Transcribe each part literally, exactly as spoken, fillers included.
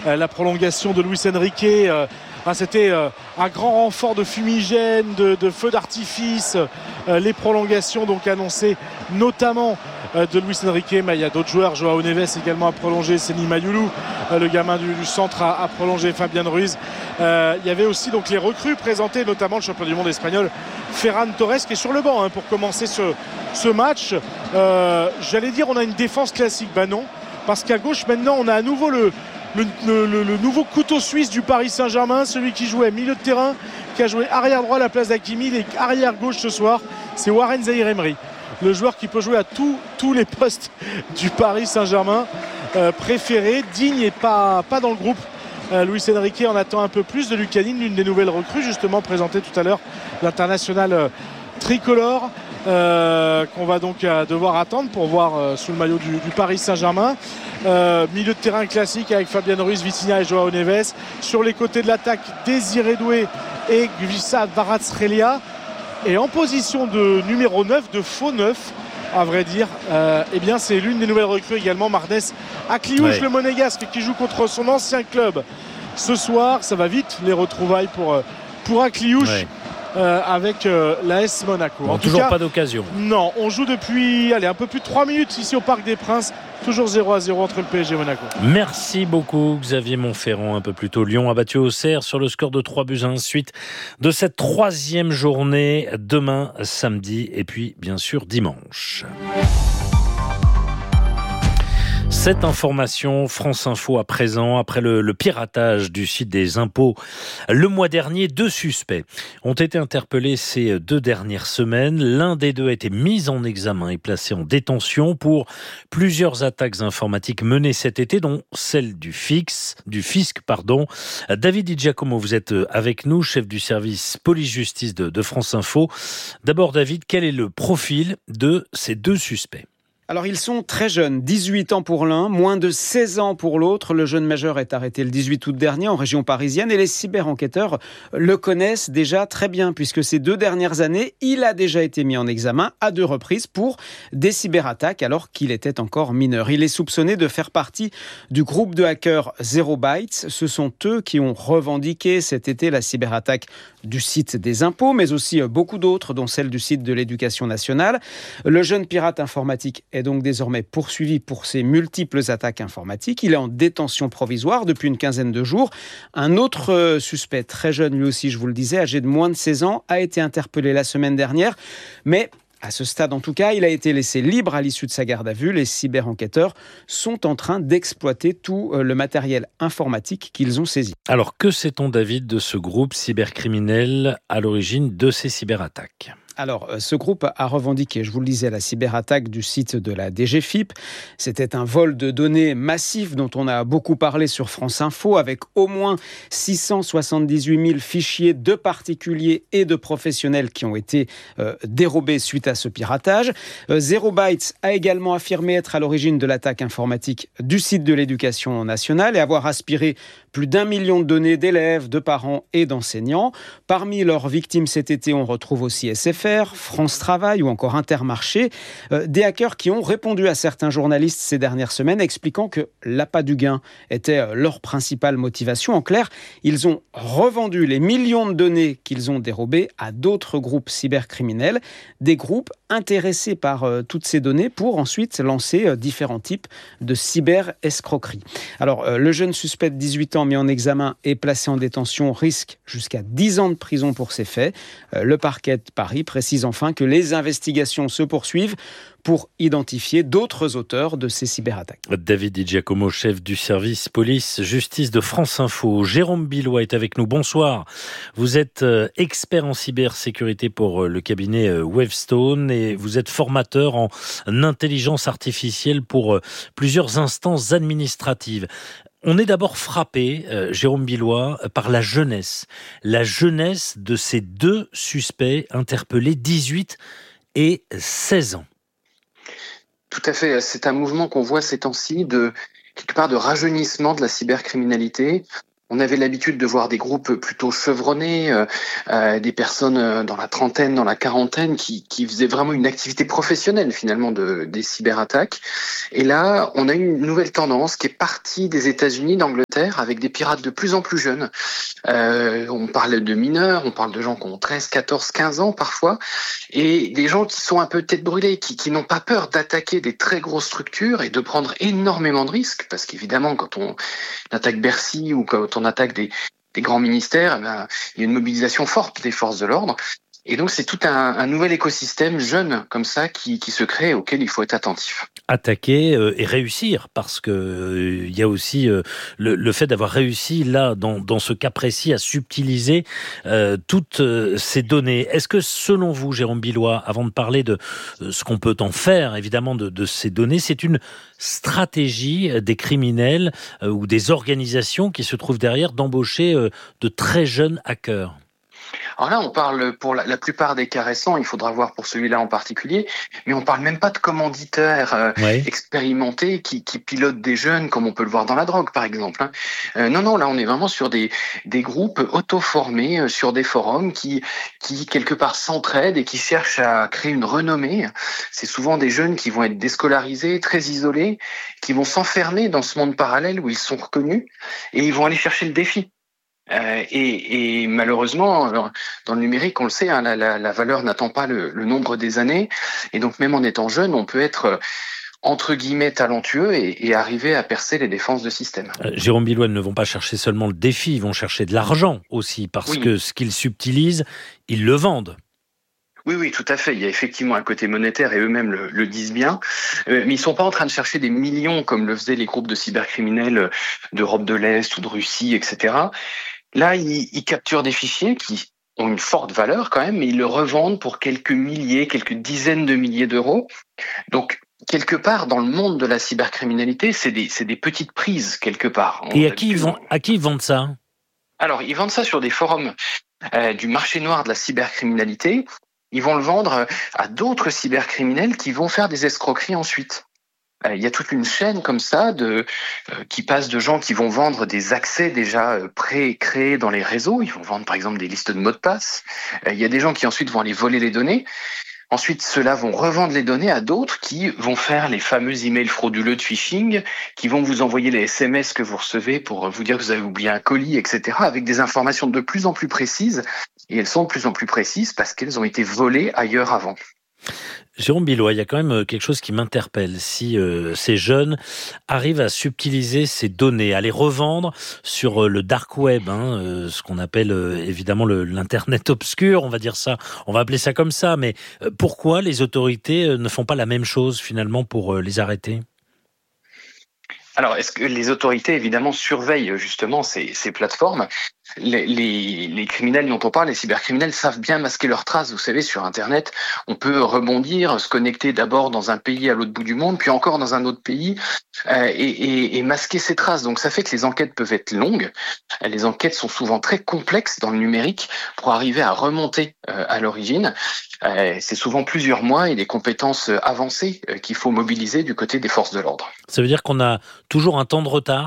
euh, la prolongation de Luis Enrique. Euh, ah, c'était euh, un grand renfort de fumigène, de, de feux d'artifice, euh, les prolongations donc annoncées notamment euh, de Luis Enrique, mais il y a d'autres joueurs. Joao Neves également a prolongé, Seny Mayulu, euh, le gamin du, du centre a, a prolongé, Fabian Ruiz. Euh, il y avait aussi donc les recrues présentées, notamment le champion du monde espagnol Ferran Torres qui est sur le banc hein, pour commencer ce, ce match. Euh, j'allais dire on a une défense classique, bah non, parce qu'à gauche maintenant on a à nouveau le Le, le, le nouveau couteau suisse du Paris Saint-Germain, celui qui jouait milieu de terrain, qui a joué arrière droit à la place d'Hakimi, il est arrière gauche ce soir, c'est Warren Zaïre-Emery, le joueur qui peut jouer à tous, tous les postes du Paris Saint-Germain, euh, préféré, digne et pas, pas dans le groupe. Euh, Luis Enrique en attend un peu plus de Lucanin, l'une des nouvelles recrues justement présentée tout à l'heure, l'international euh, tricolore. Euh, qu'on va donc euh, devoir attendre pour voir euh, sous le maillot du, du Paris Saint-Germain. Euh, milieu de terrain classique avec Fabian Ruiz, Vitinha et Joao Neves. Sur les côtés de l'attaque, Désiré Doué et Gvissad Kvaratskhelia. Et en position de numéro neuf, de faux neuf, à vrai dire, euh, eh bien c'est l'une des nouvelles recrues également, Marnes Akliouche, ouais. Le Monégasque qui joue contre son ancien club ce soir. Ça va vite les retrouvailles pour, pour Akliouche. Ouais. Euh, avec euh, l'A S Monaco. Bon, en toujours tout cas, pas d'occasion. Non, on joue depuis allez, un peu plus de trois minutes ici au Parc des Princes. Toujours zéro à zéro entre le P S G et Monaco. Merci beaucoup Xavier Montferrand. Un peu plus tôt, Lyon a battu Auxerre sur le score de trois buts à un. Suite de cette troisième journée demain, samedi et puis bien sûr dimanche. Cette information, France Info à présent, après le, le piratage du site des impôts le mois dernier, deux suspects ont été interpellés ces deux dernières semaines. L'un des deux a été mis en examen et placé en détention pour plusieurs attaques informatiques menées cet été, dont celle du, fix, du fisc. Pardon. David Di Giacomo, vous êtes avec nous, chef du service police-justice de, de France Info. D'abord David, quel est le profil de ces deux suspects ? Alors ils sont très jeunes, dix-huit ans pour l'un, moins de seize ans pour l'autre. Le jeune majeur est arrêté le dix-huit août dernier en région parisienne et les cyber-enquêteurs le connaissent déjà très bien puisque ces deux dernières années, il a déjà été mis en examen à deux reprises pour des cyberattaques alors qu'il était encore mineur. Il est soupçonné de faire partie du groupe de hackers Zero Bytes. Ce sont eux qui ont revendiqué cet été la cyberattaque du site des impôts, mais aussi beaucoup d'autres, dont celle du site de l'éducation nationale. Le jeune pirate informatique est donc désormais poursuivi pour ses multiples attaques informatiques. Il est en détention provisoire depuis une quinzaine de jours. Un autre suspect, très jeune lui aussi, je vous le disais, âgé de moins de seize ans, a été interpellé la semaine dernière. Mais à ce stade, en tout cas, il a été laissé libre à l'issue de sa garde à vue. Les cyber-enquêteurs sont en train d'exploiter tout le matériel informatique qu'ils ont saisi. Alors, que sait-on, David, de ce groupe cybercriminel à l'origine de ces cyberattaques ? Alors, ce groupe a revendiqué, je vous le disais, la cyberattaque du site de la D G F I P. C'était un vol de données massif dont on a beaucoup parlé sur France Info, avec au moins six cent soixante-dix-huit mille fichiers de particuliers et de professionnels qui ont été euh, dérobés suite à ce piratage. Euh, Zero Bytes a également affirmé être à l'origine de l'attaque informatique du site de l'éducation nationale et avoir aspiré plus d'un million de données d'élèves, de parents et d'enseignants. Parmi leurs victimes cet été, on retrouve aussi S F R, France Travail ou encore Intermarché. Euh, des hackers qui ont répondu à certains journalistes ces dernières semaines, expliquant que l'appât du gain était leur principale motivation. En clair, ils ont revendu les millions de données qu'ils ont dérobées à d'autres groupes cybercriminels, des groupes intéressés par euh, toutes ces données pour ensuite lancer euh, différents types de cyber-escroquerie. Alors, euh, le jeune suspect de dix-huit ans mis en examen et placé en détention risque jusqu'à dix ans de prison pour ces faits. Euh, le parquet de Paris précise enfin que les investigations se poursuivent pour identifier d'autres auteurs de ces cyberattaques. David Di Giacomo, chef du service police-justice de France Info. Jérôme Billois est avec nous. Bonsoir. Vous êtes expert en cybersécurité pour le cabinet Wavestone et vous êtes formateur en intelligence artificielle pour plusieurs instances administratives. On est d'abord frappé, euh, Jérôme Billois, par la jeunesse. La jeunesse de ces deux suspects interpellés, dix-huit et seize ans. Tout à fait. C'est un mouvement qu'on voit ces temps-ci de quelque part de rajeunissement de la cybercriminalité. On avait l'habitude de voir des groupes plutôt chevronnés, euh, euh, des personnes dans la trentaine, dans la quarantaine, qui, qui faisaient vraiment une activité professionnelle finalement de, des cyberattaques. Et là, on a une nouvelle tendance qui est partie des États-Unis, d'Angleterre, militaire avec des pirates de plus en plus jeunes. Euh, on parle de mineurs, on parle de gens qui ont treize, quatorze, quinze ans parfois, et des gens qui sont un peu tête brûlée, qui, qui n'ont pas peur d'attaquer des très grosses structures et de prendre énormément de risques, parce qu'évidemment, quand on attaque Bercy ou quand on attaque des, des grands ministères, eh ben, il y a une mobilisation forte des forces de l'ordre. Et donc, c'est tout un, un nouvel écosystème jeune comme ça qui, qui se crée et auquel il faut être attentif. Attaquer euh, et réussir, parce que euh, il y a aussi euh, le, le fait d'avoir réussi là, dans, dans ce cas précis, à subtiliser euh, toutes euh, ces données. Est-ce que, selon vous, Jérôme Billois, avant de parler de euh, ce qu'on peut en faire, évidemment, de, de ces données, c'est une stratégie des criminels euh, ou des organisations qui se trouvent derrière d'embaucher euh, de très jeunes hackers? Alors là, on parle pour la, la plupart des cas récents, il faudra voir pour celui-là en particulier, mais on parle même pas de commanditaires euh, ouais. expérimentés qui, qui pilotent des jeunes, comme on peut le voir dans la drogue, par exemple. Hein. Euh, non, non, là, on est vraiment sur des, des groupes auto-formés euh, sur des forums qui, qui, quelque part, s'entraident et qui cherchent à créer une renommée. C'est souvent des jeunes qui vont être déscolarisés, très isolés, qui vont s'enfermer dans ce monde parallèle où ils sont reconnus et ils vont aller chercher le défi. Euh, et, et malheureusement, dans le numérique, on le sait, hein, la, la, la valeur n'attend pas le, le nombre des années. Et donc, même en étant jeune, on peut être entre guillemets talentueux et, et arriver à percer les défenses de système. Euh, Jérôme Billois, ne vont pas chercher seulement le défi, ils vont chercher de l'argent aussi, parce oui. que ce qu'ils subtilisent, ils le vendent. Oui, oui, tout à fait. Il y a effectivement un côté monétaire et eux-mêmes le, le disent bien. Euh, mais ils sont pas en train de chercher des millions comme le faisaient les groupes de cybercriminels d'Europe de l'Est ou de Russie, et cetera. Là, ils, ils capturent des fichiers qui ont une forte valeur quand même, mais ils le revendent pour quelques milliers, quelques dizaines de milliers d'euros. Donc, quelque part, dans le monde de la cybercriminalité, c'est des, c'est des petites prises, quelque part. On Et à qui, ils vend, à qui ils vendent ça ? Alors, ils vendent ça sur des forums euh, du marché noir de la cybercriminalité. Ils vont le vendre à d'autres cybercriminels qui vont faire des escroqueries ensuite. Il y a toute une chaîne comme ça de euh, qui passe de gens qui vont vendre des accès déjà euh, pré-créés dans les réseaux. Ils vont vendre par exemple des listes de mots de passe. Euh, il y a des gens qui ensuite vont aller voler les données. Ensuite, ceux-là vont revendre les données à d'autres qui vont faire les fameux emails frauduleux de phishing, qui vont vous envoyer les S M S que vous recevez pour vous dire que vous avez oublié un colis, et cetera, avec des informations de plus en plus précises. Et elles sont de plus en plus précises parce qu'elles ont été volées ailleurs avant. Jérôme Billois, il y a quand même quelque chose qui m'interpelle. Si euh, ces jeunes arrivent à subtiliser ces données, à les revendre sur euh, le dark web, hein, euh, ce qu'on appelle euh, évidemment le, l'internet obscur, on va dire ça, on va appeler ça comme ça, mais euh, pourquoi les autorités euh, ne font pas la même chose finalement pour euh, les arrêter ? Alors, est-ce que les autorités, évidemment, surveillent justement ces, ces plateformes ? Les, les, les criminels dont on parle, les cybercriminels, savent bien masquer leurs traces. Vous savez, sur Internet, on peut rebondir, se connecter d'abord dans un pays à l'autre bout du monde, puis encore dans un autre pays, euh, et, et, et masquer ses traces. Donc, ça fait que les enquêtes peuvent être longues. Les enquêtes sont souvent très complexes dans le numérique pour arriver à remonter euh, à l'origine. Euh, c'est souvent plusieurs mois et des compétences avancées euh, qu'il faut mobiliser du côté des forces de l'ordre. Ça veut dire qu'on a toujours un temps de retard ?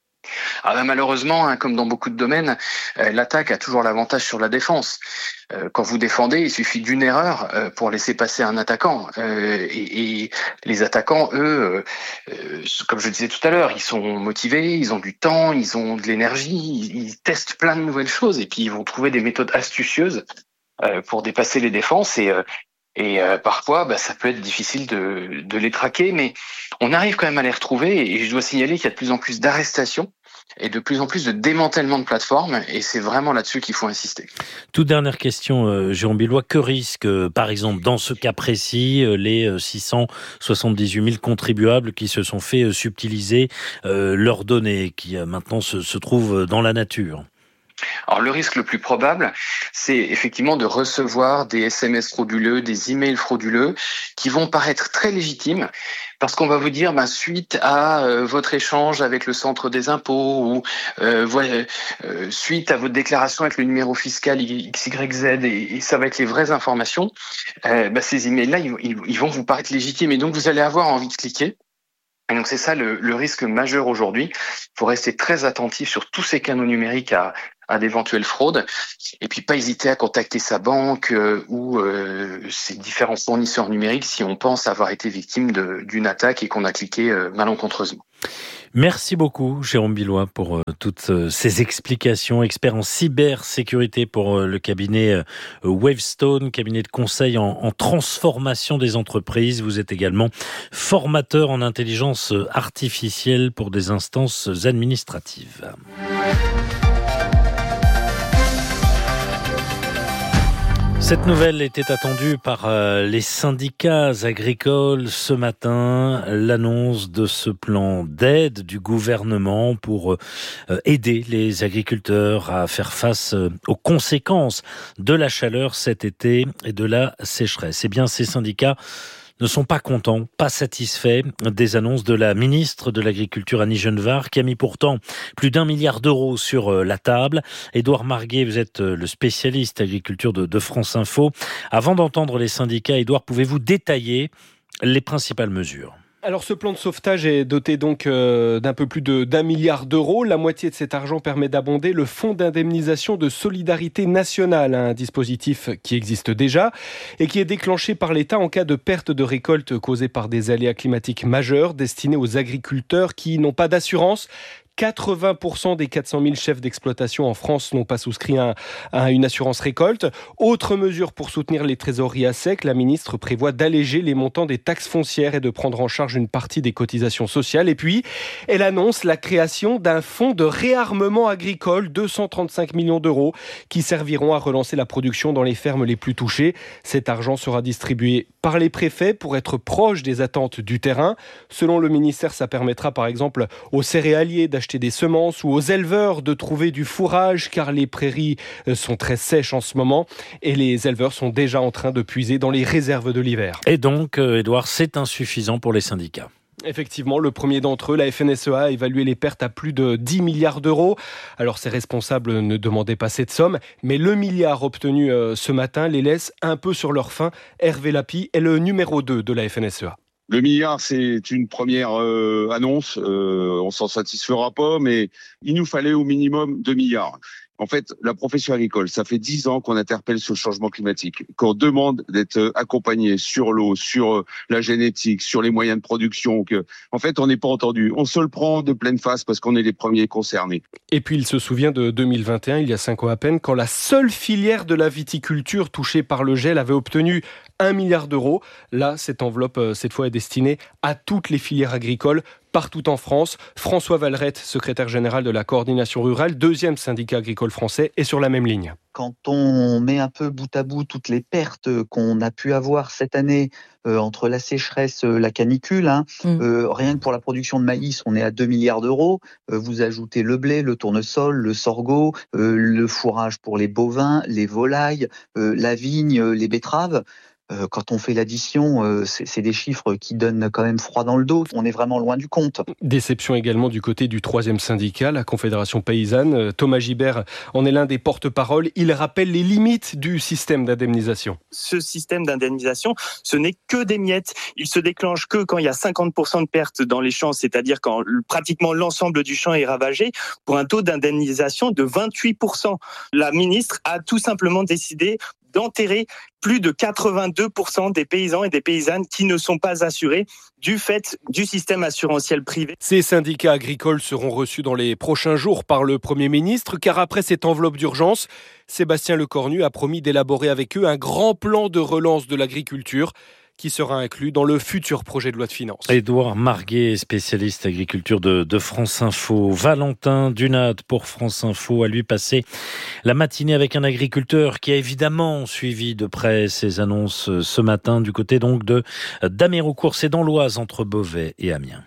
Ah ben malheureusement, hein, comme dans beaucoup de domaines, euh, l'attaque a toujours l'avantage sur la défense. Euh, quand vous défendez, il suffit d'une erreur euh, pour laisser passer un attaquant. Euh, et, et les attaquants, eux, euh, comme je le disais tout à l'heure, ils sont motivés, ils ont du temps, ils ont de l'énergie, ils, ils testent plein de nouvelles choses et puis ils vont trouver des méthodes astucieuses euh, pour dépasser les défenses. Et, euh, et euh, parfois, bah, ça peut être difficile de, de les traquer, mais on arrive quand même à les retrouver. Et je dois signaler qu'il y a de plus en plus d'arrestations et de plus en plus de démantèlement de plateformes, et c'est vraiment là-dessus qu'il faut insister. Toute dernière question, euh, Jérôme Billois, que risquent, euh, par exemple, dans ce cas précis, euh, les euh, six cent soixante-dix-huit mille contribuables qui se sont fait euh, subtiliser euh, leurs données, qui euh, maintenant se, se trouvent dans la nature ? Alors le risque le plus probable, c'est effectivement de recevoir des S M S frauduleux, des emails frauduleux qui vont paraître très légitimes parce qu'on va vous dire bah, suite à euh, votre échange avec le centre des impôts ou euh, voilà, euh, suite à votre déclaration avec le numéro fiscal X Y Z et, et ça va être les vraies informations, euh, bah, ces emails-là ils, ils, ils vont vous paraître légitimes et donc vous allez avoir envie de cliquer. Et donc c'est ça le, le risque majeur aujourd'hui. Il faut rester très attentif sur tous ces canaux numériques à, à d'éventuelles fraudes et puis pas hésiter à contacter sa banque euh, ou euh, ses différents fournisseurs numériques si on pense avoir été victime de, d'une attaque et qu'on a cliqué euh, malencontreusement. Merci beaucoup, Jérôme Billois, pour euh, toutes euh, ces explications. Expert en cybersécurité pour euh, le cabinet euh, Wavestone, cabinet de conseil en, en transformation des entreprises. Vous êtes également formateur en intelligence artificielle pour des instances administratives. Cette nouvelle était attendue par les syndicats agricoles ce matin, l'annonce de ce plan d'aide du gouvernement pour aider les agriculteurs à faire face aux conséquences de la chaleur cet été et de la sécheresse. Eh bien, ces syndicats ne sont pas contents, pas satisfaits des annonces de la ministre de l'Agriculture Annie Genevard qui a mis pourtant plus d'un milliard d'euros sur la table. Édouard Marguet, vous êtes le spécialiste agriculture de, de France Info. Avant d'entendre les syndicats, Édouard, pouvez-vous détailler les principales mesures ? Alors ce plan de sauvetage est doté donc euh, d'un peu plus de, d'un milliard d'euros. La moitié de cet argent permet d'abonder le fonds d'indemnisation de solidarité nationale, un dispositif qui existe déjà et qui est déclenché par l'État en cas de perte de récolte causée par des aléas climatiques majeurs destinés aux agriculteurs qui n'ont pas d'assurance. quatre-vingts pour cent des quatre cent mille chefs d'exploitation en France n'ont pas souscrit à, à une assurance récolte. Autre mesure pour soutenir les trésoreries à sec, la ministre prévoit d'alléger les montants des taxes foncières et de prendre en charge une partie des cotisations sociales. Et puis, elle annonce la création d'un fonds de réarmement agricole, deux cent trente-cinq millions d'euros, qui serviront à relancer la production dans les fermes les plus touchées. Cet argent sera distribué par les préfets pour être proche des attentes du terrain. Selon le ministère, ça permettra par exemple aux céréaliers d'acheter acheter des semences ou aux éleveurs de trouver du fourrage car les prairies sont très sèches en ce moment et les éleveurs sont déjà en train de puiser dans les réserves de l'hiver. Et donc, Édouard, c'est insuffisant pour les syndicats. Effectivement, le premier d'entre eux, la F N S E A, a évalué les pertes à plus de dix milliards d'euros. Alors, ces responsables ne demandaient pas cette somme, mais le milliard obtenu ce matin les laisse un peu sur leur faim. Hervé Lapi est le numéro deux de la F N S E A. Le milliard, c'est une première euh, annonce. Euh, on s'en satisfera pas, mais il nous fallait au minimum deux milliards. En fait, la profession agricole, ça fait dix ans qu'on interpelle sur le changement climatique, qu'on demande d'être accompagné sur l'eau, sur la génétique, sur les moyens de production. Que, en fait, on n'est pas entendu. On se le prend de pleine face parce qu'on est les premiers concernés. Et puis, il se souvient de deux mille vingt et un, il y a cinq ans à peine, quand la seule filière de la viticulture touchée par le gel avait obtenu un milliard d'euros. Là, cette enveloppe, cette fois, est destinée à toutes les filières agricoles, partout en France. François Vallerette, secrétaire général de la coordination rurale, deuxième syndicat agricole français, est sur la même ligne. Quand on met un peu bout à bout toutes les pertes qu'on a pu avoir cette année euh, entre la sécheresse, euh, la canicule, hein, mmh. euh, rien que pour la production de maïs, on est à deux milliards d'euros. Euh, vous ajoutez le blé, le tournesol, le sorgho, euh, le fourrage pour les bovins, les volailles, euh, la vigne, les betteraves. Euh, quand on fait l'addition, euh, c'est, c'est des chiffres qui donnent quand même froid dans le dos. On est vraiment loin du compte. Déception également du côté du troisième syndicat, la Confédération paysanne. Thomas Gibert en est l'un des porte-parole. Il rappelle les limites du système d'indemnisation. Ce système d'indemnisation, ce n'est que des miettes. Il se déclenche que quand il y a cinquante pour cent de pertes dans les champs, c'est-à-dire quand pratiquement l'ensemble du champ est ravagé, pour un taux d'indemnisation de vingt-huit pour cent. La ministre a tout simplement décidé d'enterrer plus de quatre-vingt-deux pour cent des paysans et des paysannes qui ne sont pas assurés du fait du système assurantiel privé. Ces syndicats agricoles seront reçus dans les prochains jours par le Premier ministre, car après cette enveloppe d'urgence, Sébastien Lecornu a promis d'élaborer avec eux un grand plan de relance de l'agriculture qui sera inclus dans le futur projet de loi de finances. Édouard Marguet, spécialiste agriculture de, de France Info. Valentin Dunat pour France Info a lui passé la matinée avec un agriculteur qui a évidemment suivi de près ces annonces ce matin du côté donc de d'Améroucourt, c'est dans l'Oise entre Beauvais et Amiens.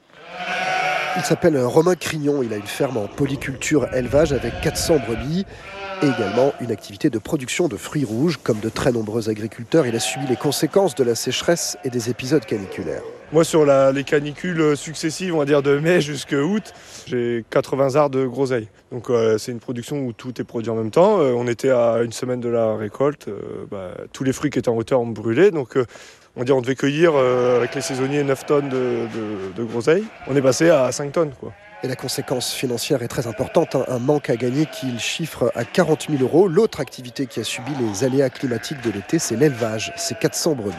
Il s'appelle Romain Crignon, il a une ferme en polyculture élevage avec quatre cents brebis et également une activité de production de fruits rouges. Comme de très nombreux agriculteurs, il a subi les conséquences de la sécheresse et des épisodes caniculaires. Moi, sur la, les canicules successives, on va dire de mai jusqu'à août, j'ai quatre-vingts arts de groseille. Donc euh, c'est une production où tout est produit en même temps. Euh, on était à une semaine de la récolte. Euh, bah, tous les fruits qui étaient en hauteur ont brûlé. Donc euh, on, dit, on devait cueillir euh, avec les saisonniers neuf tonnes de, de, de groseille. On est passé à cinq tonnes, quoi. Et la conséquence financière est très importante, hein, un manque à gagner qu'il chiffre à quarante mille euros. L'autre activité qui a subi les aléas climatiques de l'été, c'est l'élevage, c'est quatre cents brebis.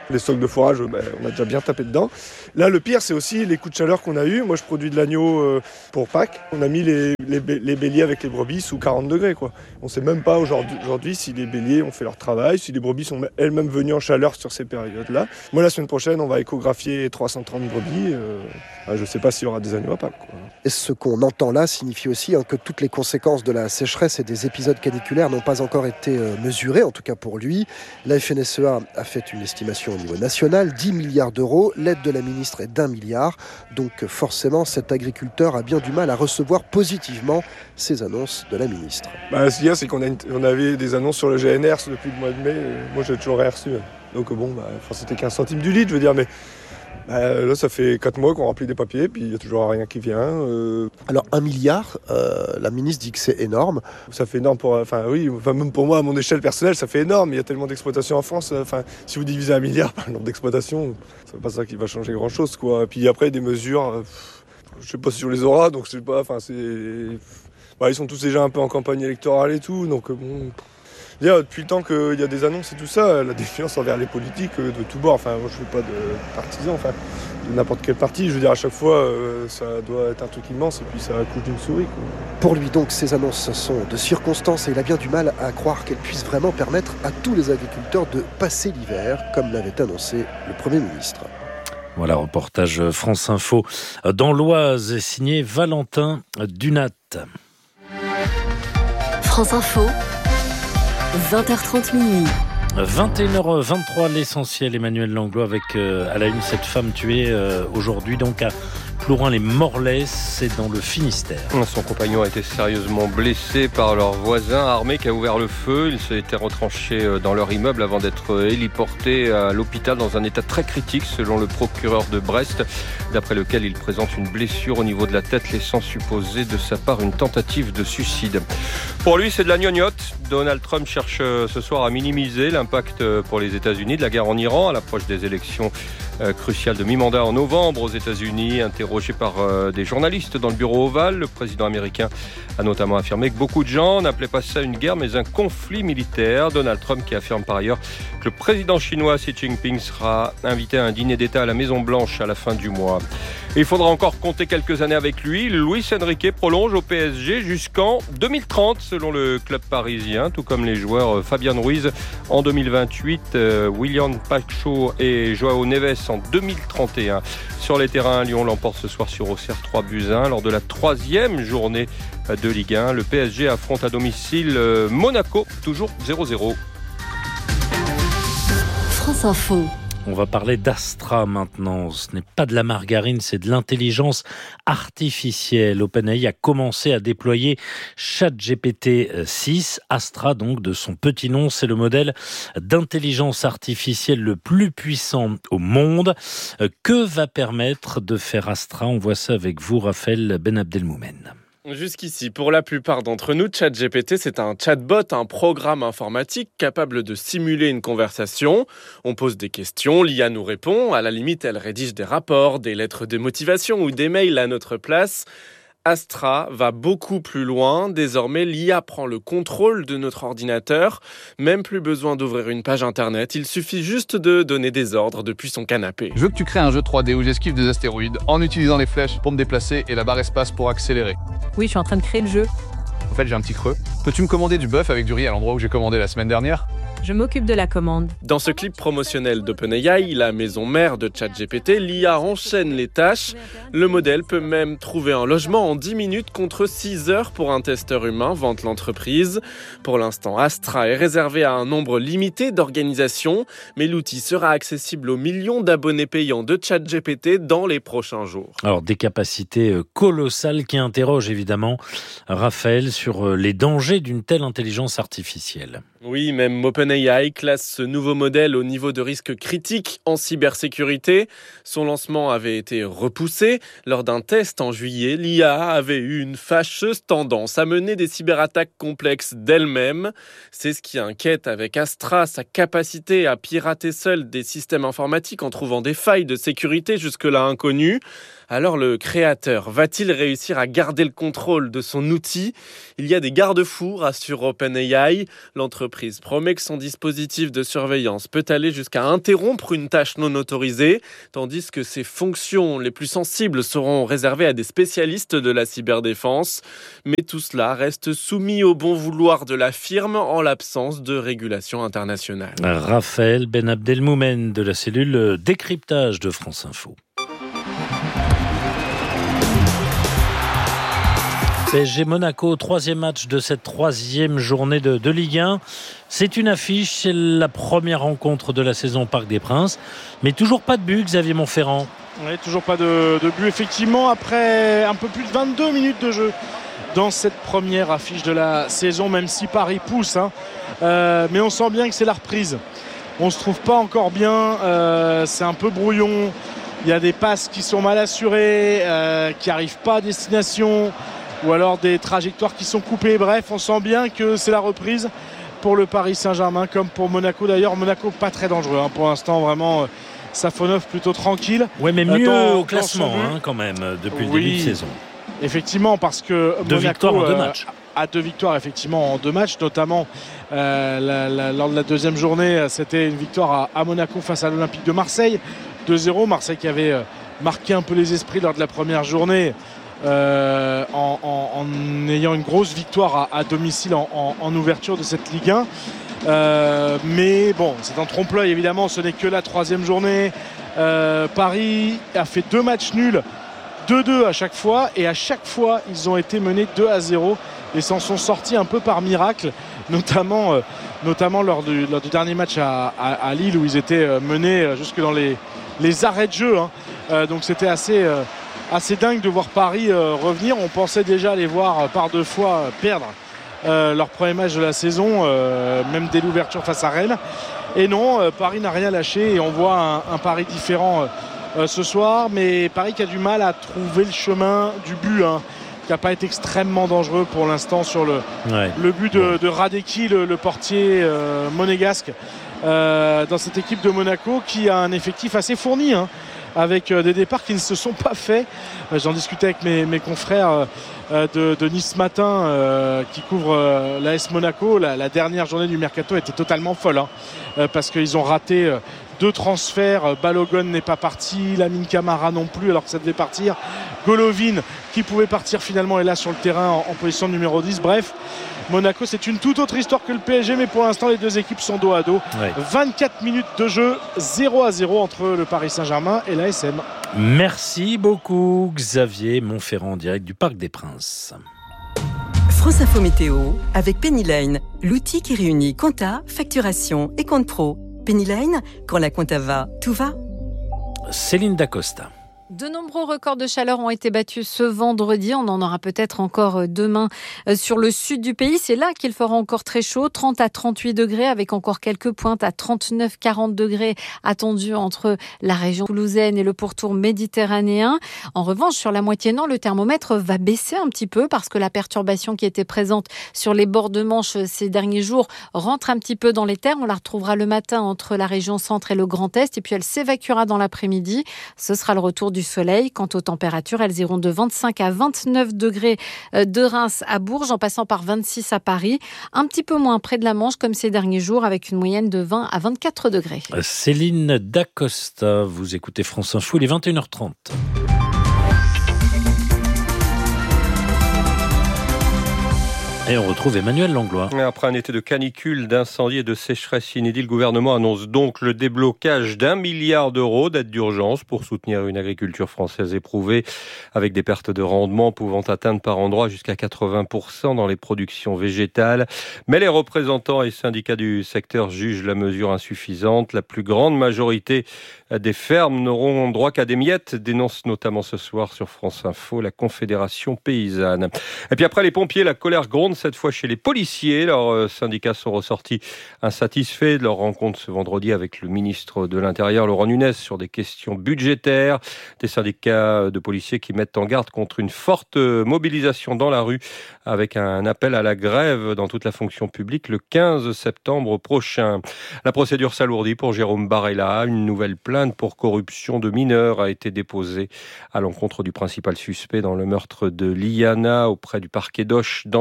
Les stocks de fourrage, ben, on a déjà bien tapé dedans. Là, le pire, c'est aussi les coups de chaleur qu'on a eu. Moi, je produis de l'agneau euh, pour Pâques. On a mis les, les, les béliers avec les brebis sous quarante degrés, quoi. On ne sait même pas aujourd'hui, aujourd'hui si les béliers ont fait leur travail, si les brebis sont elles-mêmes venues en chaleur sur ces périodes-là. Moi, la semaine prochaine, on va échographier trois cent trente brebis. Euh, je ne sais pas s'il y aura des agneaux à Pâques, quoi. Et ce qu'on entend là signifie aussi hein, que toutes les conséquences de la sécheresse et des épisodes caniculaires n'ont pas encore été euh, mesurées, en tout cas pour lui. La F N S E A a fait une estimation au niveau national, dix milliards d'euros. L'aide de la ministre est d'un milliard. Donc forcément, cet agriculteur a bien du mal à recevoir positivement ces annonces de la ministre. Bah, ce qu'il y a, c'est qu'on a une, on avait des annonces sur le G N R depuis le mois de mai. Moi, j'ai toujours rien reçu. Donc bon, bah, c'était quinze centimes du litre, je veux dire, mais... Euh, là, ça fait quatre mois qu'on remplit des papiers, puis il n'y a toujours rien qui vient. Euh... Alors, un milliard, euh, la ministre dit que c'est énorme. Ça fait énorme pour... Enfin, oui, enfin, même pour moi, à mon échelle personnelle, ça fait énorme. Il y a tellement d'exploitations en France. Enfin, si vous divisez un milliard par le nombre d'exploitations, c'est pas ça qui va changer grand-chose, quoi. Et puis après, des mesures... Euh, je sais pas si on les aura, donc je sais pas... Enfin, c'est... Bah, ils sont tous déjà un peu en campagne électorale et tout, donc bon... Déjà, depuis le temps qu'il y a des annonces et tout ça, la défiance envers les politiques de tous bords, enfin moi je ne suis pas de partisan, enfin de n'importe quel parti, je veux dire à chaque fois euh, ça doit être un truc immense et puis ça accouche d'une souris, quoi. Pour lui donc ces annonces sont de circonstance et il a bien du mal à croire qu'elles puissent vraiment permettre à tous les agriculteurs de passer l'hiver comme l'avait annoncé le Premier ministre. Voilà, reportage France Info dans l'Oise signé Valentin Dunat. France Info. vingt heures trente minuit. vingt et une heures vingt-trois, l'essentiel, Emmanuel Langlois, avec euh, à la une cette femme tuée euh, aujourd'hui donc à Plourin-les-Morlaix, c'est dans le Finistère. Son compagnon a été sérieusement blessé par leur voisin armé qui a ouvert le feu. Ils s'étaient retranchés dans leur immeuble avant d'être héliportés à l'hôpital dans un état très critique selon le procureur de Brest, d'après lequel il présente une blessure au niveau de la tête laissant supposer de sa part une tentative de suicide. Pour lui, c'est de la gnognotte. Donald Trump cherche ce soir à minimiser l'impact pour les États-Unis de la guerre en Iran à l'approche des élections cruciales de mi-mandat en novembre aux États-Unis. Interrogé par des journalistes dans le bureau ovale, le président américain a notamment affirmé que beaucoup de gens n'appelaient pas ça une guerre mais un conflit militaire. Donald Trump qui affirme par ailleurs que le président chinois Xi Jinping sera invité à un dîner d'État à la Maison-Blanche à la fin du mois. Et il faudra encore compter quelques années avec lui. Luis Enrique prolonge au P S G jusqu'en deux mille trente selon le club parisien, tout comme les joueurs Fabian Ruiz en deux mille vingt-huit, euh, William Pacho et Joao Neves en deux mille trente et un. Sur les terrains, Lyon l'emporte ce soir sur Auxerre trois buts à un. Lors de la troisième journée de Ligue un, le P S G affronte à domicile Monaco, toujours zéro zéro. France Info. On va parler d'Astra maintenant. Ce n'est pas de la margarine, c'est de l'intelligence artificielle. OpenAI a commencé à déployer ChatGPT six. Astra, donc, de son petit nom, c'est le modèle d'intelligence artificielle le plus puissant au monde. Que va permettre de faire Astra ? On voit ça avec vous, Raphaël Ben Abdelmoumen. Jusqu'ici, pour la plupart d'entre nous, ChatGPT, c'est un chatbot, un programme informatique capable de simuler une conversation. On pose des questions, l'I A nous répond. À la limite, elle rédige des rapports, des lettres de motivation ou des mails à notre place. Astra va beaucoup plus loin. Désormais, l'I A prend le contrôle de notre ordinateur. Même plus besoin d'ouvrir une page internet. Il suffit juste de donner des ordres depuis son canapé. Je veux que tu crées un jeu trois D où j'esquive des astéroïdes en utilisant les flèches pour me déplacer et la barre espace pour accélérer. Oui, je suis en train de créer le jeu. En fait, j'ai un petit creux. Peux-tu me commander du bœuf avec du riz à l'endroit où j'ai commandé la semaine dernière ? Je m'occupe de la commande. Dans ce clip promotionnel d'OpenAI, la maison mère de ChatGPT, l'I A enchaîne les tâches. Le modèle peut même trouver un logement en dix minutes contre six heures pour un testeur humain, vante l'entreprise. Pour l'instant, Astra est réservé à un nombre limité d'organisations, mais l'outil sera accessible aux millions d'abonnés payants de ChatGPT dans les prochains jours. Alors, des capacités colossales qui interrogent évidemment Raphaël sur les dangers d'une telle intelligence artificielle. Oui, même OpenAI classe ce nouveau modèle au niveau de risque critique en cybersécurité. Son lancement avait été repoussé. Lors d'un test en juillet, l'I A avait eu une fâcheuse tendance à mener des cyberattaques complexes d'elle-même. C'est ce qui inquiète avec Astra, sa capacité à pirater seule des systèmes informatiques en trouvant des failles de sécurité jusque-là inconnues. Alors le créateur va-t-il réussir à garder le contrôle de son outil ? Il y a des garde-fous, rassure OpenAI. L'entreprise l'entreprise promet que son dispositif de surveillance peut aller jusqu'à interrompre une tâche non autorisée, tandis que ses fonctions les plus sensibles seront réservées à des spécialistes de la cyberdéfense. Mais tout cela reste soumis au bon vouloir de la firme en l'absence de régulation internationale. Raphaël Ben Abdelmoumen de la cellule décryptage de France Info. P S G Monaco, troisième match de cette troisième journée de, de Ligue un. C'est une affiche, c'est la première rencontre de la saison au Parc des Princes. Mais toujours pas de but, Xavier Montferrand. Oui, toujours pas de, de but, effectivement, après un peu plus de vingt-deux minutes de jeu dans cette première affiche de la saison, même si Paris pousse. Hein. Euh, mais on sent bien que c'est la reprise. On ne se trouve pas encore bien, euh, c'est un peu brouillon. Il y a des passes qui sont mal assurées, euh, qui n'arrivent pas à destination, ou alors des trajectoires qui sont coupées. Bref, on sent bien que c'est la reprise pour le Paris Saint-Germain, comme pour Monaco d'ailleurs. Monaco pas très dangereux hein, pour l'instant, vraiment euh, Safonov plutôt tranquille. Oui, mais mieux dans, au classement hein, quand même depuis le oui, début de saison. Effectivement, parce que deux Monaco victoires en deux matchs. Euh, a deux victoires effectivement en deux matchs, notamment euh, la, la, lors de la deuxième journée, c'était une victoire à, à Monaco face à l'Olympique de Marseille, deux zéro. Marseille qui avait euh, marqué un peu les esprits lors de la première journée. Euh, en, en, en ayant une grosse victoire à, à domicile en, en, en ouverture de cette Ligue un. Euh, mais bon, c'est un trompe-l'œil évidemment, ce n'est que la troisième journée. Euh, Paris a fait deux matchs nuls, deux deux à chaque fois, et à chaque fois ils ont été menés deux à zéro et s'en sont sortis un peu par miracle, notamment, euh, notamment lors, du, lors du dernier match à, à, à Lille où ils étaient menés jusque dans les, les arrêts de jeu. Hein. Euh, donc c'était assez... Euh, assez dingue de voir Paris euh, revenir. On pensait déjà les voir euh, par deux fois euh, perdre euh, leur premier match de la saison, euh, même dès l'ouverture face à Rennes. Et non, euh, Paris n'a rien lâché et on voit un, un Paris différent euh, euh, ce soir. Mais Paris qui a du mal à trouver le chemin du but, hein, qui n'a pas été extrêmement dangereux pour l'instant sur le, ouais. le but de, de Radecki, le, le portier euh, monégasque, euh, dans cette équipe de Monaco qui a un effectif assez fourni. Hein, avec des départs qui ne se sont pas faits. J'en discutais avec mes, mes confrères de, de Nice Matin euh, qui couvrent l'A S Monaco. La, la dernière journée du Mercato était totalement folle hein, parce qu'ils ont raté deux transferts. Balogun n'est pas parti, Lamine Camara non plus alors que ça devait partir. Golovin qui pouvait partir finalement est là sur le terrain en, en position numéro dix. Bref, Monaco c'est une toute autre histoire que le P S G, mais pour l'instant les deux équipes sont dos à dos. Ouais. vingt-quatre minutes de jeu, zéro à zéro entre le Paris Saint-Germain et l'A S M. Merci beaucoup Xavier Montferrand en direct du Parc des Princes. France Info Météo avec Pennyline, l'outil qui réunit compta, facturation et compte pro. Pennyline, quand la compta va, tout va. Céline Dacosta. De nombreux records de chaleur ont été battus ce vendredi. On en aura peut-être encore demain sur le sud du pays. C'est là qu'il fera encore très chaud, trente à trente-huit degrés, avec encore quelques pointes à trente-neuf à quarante degrés attendus entre la région toulousaine et le pourtour méditerranéen. En revanche, sur la moitié nord, le thermomètre va baisser un petit peu parce que la perturbation qui était présente sur les bords de Manche ces derniers jours rentre un petit peu dans les terres. On la retrouvera le matin entre la région centre et le Grand Est et puis elle s'évacuera dans l'après-midi. Ce sera le retour du soleil. Quant aux températures, elles iront de vingt-cinq à vingt-neuf degrés de Reims à Bourges, en passant par vingt-six à Paris. Un petit peu moins près de la Manche, comme ces derniers jours, avec une moyenne de vingt à vingt-quatre degrés. Céline Dacosta, vous écoutez France Info, il est vingt et une heures trente. Et on retrouve Emmanuel Langlois. Après un été de canicule, d'incendie et de sécheresse inédit, le gouvernement annonce donc le déblocage d'un milliard d'euros d'aide d'urgence pour soutenir une agriculture française éprouvée, avec des pertes de rendement pouvant atteindre par endroits jusqu'à quatre-vingts pour cent dans les productions végétales. Mais les représentants et syndicats du secteur jugent la mesure insuffisante. La plus grande majorité des fermes n'auront droit qu'à des miettes, dénonce notamment ce soir sur France Info la Confédération paysanne. Et puis après les pompiers, la colère gronde cette fois chez les policiers. Leurs syndicats sont ressortis insatisfaits de leur rencontre ce vendredi avec le ministre de l'Intérieur, Laurent Nunez, sur des questions budgétaires. Des syndicats de policiers qui mettent en garde contre une forte mobilisation dans la rue avec un appel à la grève dans toute la fonction publique le quinze septembre prochain. La procédure s'alourdit pour Jérôme Barella. Une nouvelle plainte pour corruption de mineurs a été déposée à l'encontre du principal suspect dans le meurtre de Liana auprès du parquet d'Auch dans le Gers.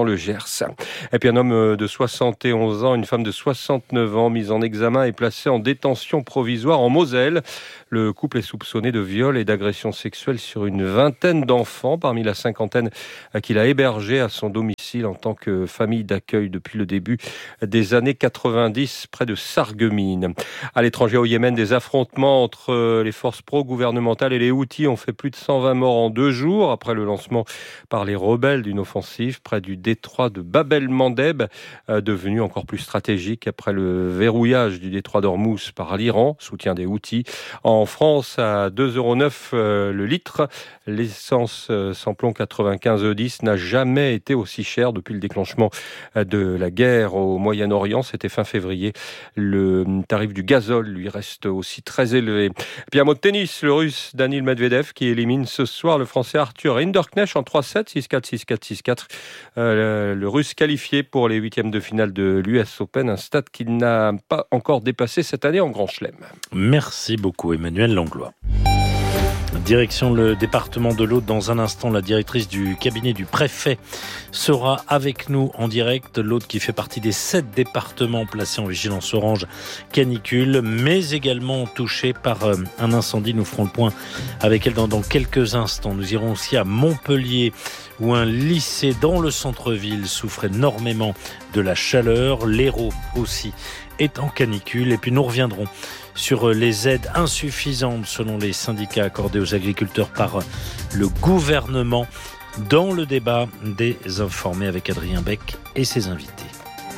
Gers. Et puis un homme de soixante et onze ans, une femme de soixante-neuf ans, mise en examen et placée en détention provisoire en Moselle. Le couple est soupçonné de viol et d'agression sexuelle sur une vingtaine d'enfants, parmi la cinquantaine qu'il a hébergés à son domicile en tant que famille d'accueil depuis le début des années quatre-vingt-dix, près de Sarreguemines. À l'étranger, au Yémen, des affrontements entre les forces pro-gouvernementales et les Houthis ont fait plus de cent vingt morts en deux jours, après le lancement par les rebelles d'une offensive près du détroit de Bab el-Mandeb, devenu encore plus stratégique après le verrouillage du détroit d'Ormuz par l'Iran, soutien des Houthis. En France, à deux euros neuf le litre, l'essence samplon quatre-vingt-quinze E dix n'a jamais été aussi chère depuis le déclenchement de la guerre au Moyen-Orient. C'était fin février. Le tarif du gazole, lui, reste aussi très élevé. Et puis un mot de tennis, le Russe Daniil Medvedev qui élimine ce soir le Français Arthur Hinderknecht en trois sept, six quatre, six quatre, six quatre. Euh, le Russe qualifié pour les huitièmes de finale de l'U S Open, un stade qu'il n'a pas encore dépassé cette année en Grand Chelem. Merci beaucoup Emmanuel Langlois. Direction le département de l'Aude. Dans un instant, la directrice du cabinet du préfet sera avec nous en direct. L'Aude qui fait partie des sept départements placés en vigilance orange canicule, mais également touchés par un incendie. Nous ferons le point avec elle dans, dans quelques instants. Nous irons aussi à Montpellier, où un lycée dans le centre-ville souffre énormément de la chaleur. L'Hérault aussi est en canicule. Et puis nous reviendrons sur les aides insuffisantes selon les syndicats accordées aux agriculteurs par le gouvernement dans le débat des informés avec Adrien Beck et ses invités.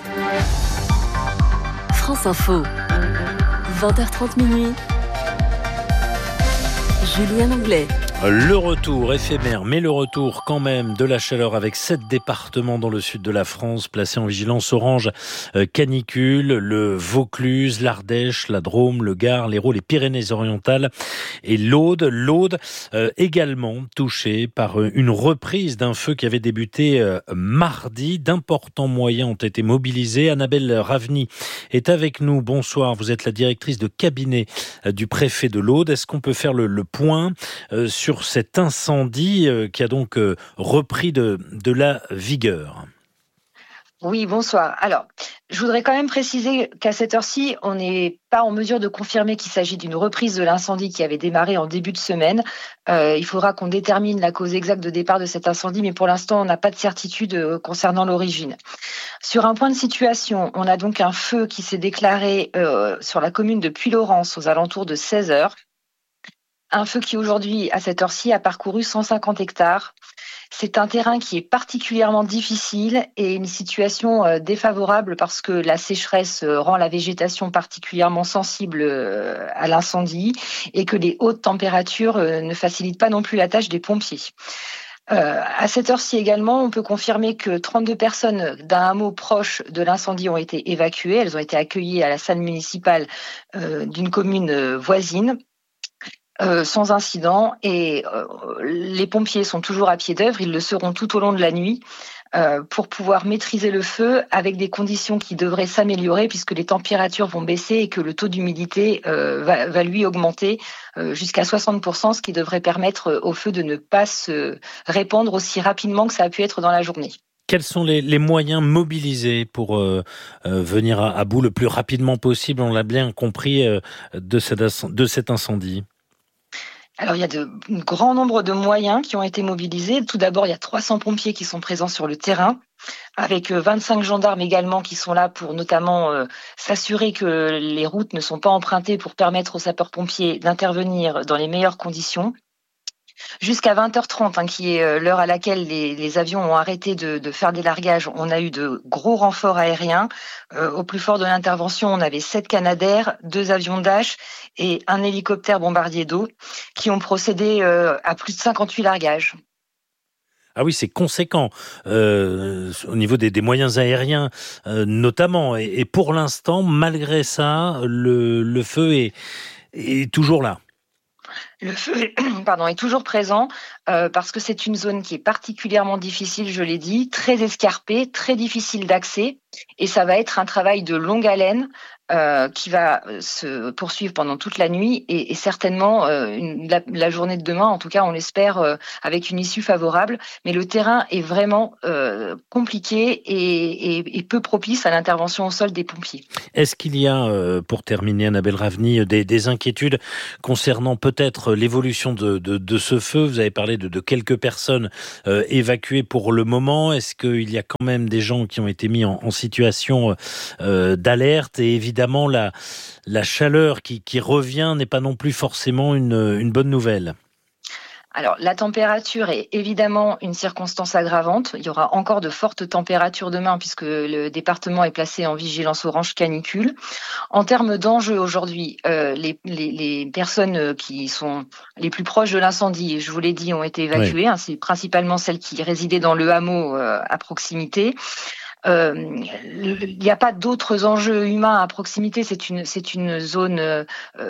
France Info, vingt heures trente minuit. Julien Anglais. Le retour éphémère, mais le retour quand même de la chaleur avec sept départements dans le sud de la France placés en vigilance orange canicule, le Vaucluse, l'Ardèche, la Drôme, le Gard, l'Hérault, les Pyrénées-Orientales et l'Aude. L'Aude euh, également touchée par une reprise d'un feu qui avait débuté euh, mardi. D'importants moyens ont été mobilisés. Annabelle Ravny est avec nous. Bonsoir, vous êtes la directrice de cabinet euh, du préfet de l'Aude. Est-ce qu'on peut faire le, le point euh, sur sur cet incendie euh, qui a donc euh, repris de, de la vigueur? Oui, bonsoir. Alors, je voudrais quand même préciser qu'à cette heure-ci, on n'est pas en mesure de confirmer qu'il s'agit d'une reprise de l'incendie qui avait démarré en début de semaine. Euh, il faudra qu'on détermine la cause exacte de départ de cet incendie, mais pour l'instant, on n'a pas de certitude euh, concernant l'origine. Sur un point de situation, on a donc un feu qui s'est déclaré euh, sur la commune de Puylaurens aux alentours de seize heures. Un feu qui aujourd'hui, à cette heure-ci, a parcouru cent cinquante hectares. C'est un terrain qui est particulièrement difficile et une situation euh, défavorable parce que la sécheresse euh, rend la végétation particulièrement sensible euh, à l'incendie et que les hautes températures euh, ne facilitent pas non plus la tâche des pompiers. Euh, à cette heure-ci également, on peut confirmer que trente-deux personnes d'un hameau proche de l'incendie ont été évacuées. Elles ont été accueillies à la salle municipale euh, d'une commune euh, voisine. Euh, sans incident et euh, les pompiers sont toujours à pied d'œuvre, ils le seront tout au long de la nuit euh, pour pouvoir maîtriser le feu avec des conditions qui devraient s'améliorer puisque les températures vont baisser et que le taux d'humidité euh, va, va lui augmenter euh, jusqu'à soixante pour cent, ce qui devrait permettre au feu de ne pas se répandre aussi rapidement que ça a pu être dans la journée. Quels sont les, les moyens mobilisés pour euh, euh, venir à, à bout le plus rapidement possible, on l'a bien compris, euh, de, cette, de cet incendie ? Alors, il y a de, un grand nombre de moyens qui ont été mobilisés. Tout d'abord, il y a trois cents pompiers qui sont présents sur le terrain, avec vingt-cinq gendarmes également qui sont là pour notamment euh, s'assurer que les routes ne sont pas empruntées pour permettre aux sapeurs-pompiers d'intervenir dans les meilleures conditions. Jusqu'à vingt heures trente, hein, qui est l'heure à laquelle les, les avions ont arrêté de, de faire des largages, on a eu de gros renforts aériens. Euh, au plus fort de l'intervention, on avait sept Canadair, deux avions Dash et un hélicoptère bombardier d'eau qui ont procédé euh, à plus de cinquante-huit largages. Ah oui, c'est conséquent euh, au niveau des, des moyens aériens euh, notamment. Et, et pour l'instant, malgré ça, le, le feu est, est toujours là. Le feu est, pardon, est toujours présent euh, parce que c'est une zone qui est particulièrement difficile, je l'ai dit, très escarpée, très difficile d'accès et ça va être un travail de longue haleine euh, qui va se poursuivre pendant toute la nuit et, et certainement euh, une, la, la journée de demain, en tout cas on l'espère, euh, avec une issue favorable. Mais le terrain est vraiment euh, compliqué et, et, et peu propice à l'intervention au sol des pompiers. Est-ce qu'il y a, euh, pour terminer, Annabelle Ravny, des, des inquiétudes concernant peut-être l'évolution de, de, de ce feu? Vous avez parlé de, de quelques personnes euh, évacuées pour le moment. Est-ce qu'il y a quand même des gens qui ont été mis en, en situation euh, d'alerte? Et évidemment, la, la chaleur qui, qui revient n'est pas non plus forcément une, une bonne nouvelle. Alors, la température est évidemment une circonstance aggravante. Il y aura encore de fortes températures demain puisque le département est placé en vigilance orange canicule. En termes d'enjeux aujourd'hui, euh, les, les, les personnes qui sont les plus proches de l'incendie, je vous l'ai dit, ont été évacuées. Oui. Hein, c'est principalement celles qui résidaient dans le hameau euh, à proximité. Euh, il n'y a pas d'autres enjeux humains à proximité. C'est une, c'est une zone euh,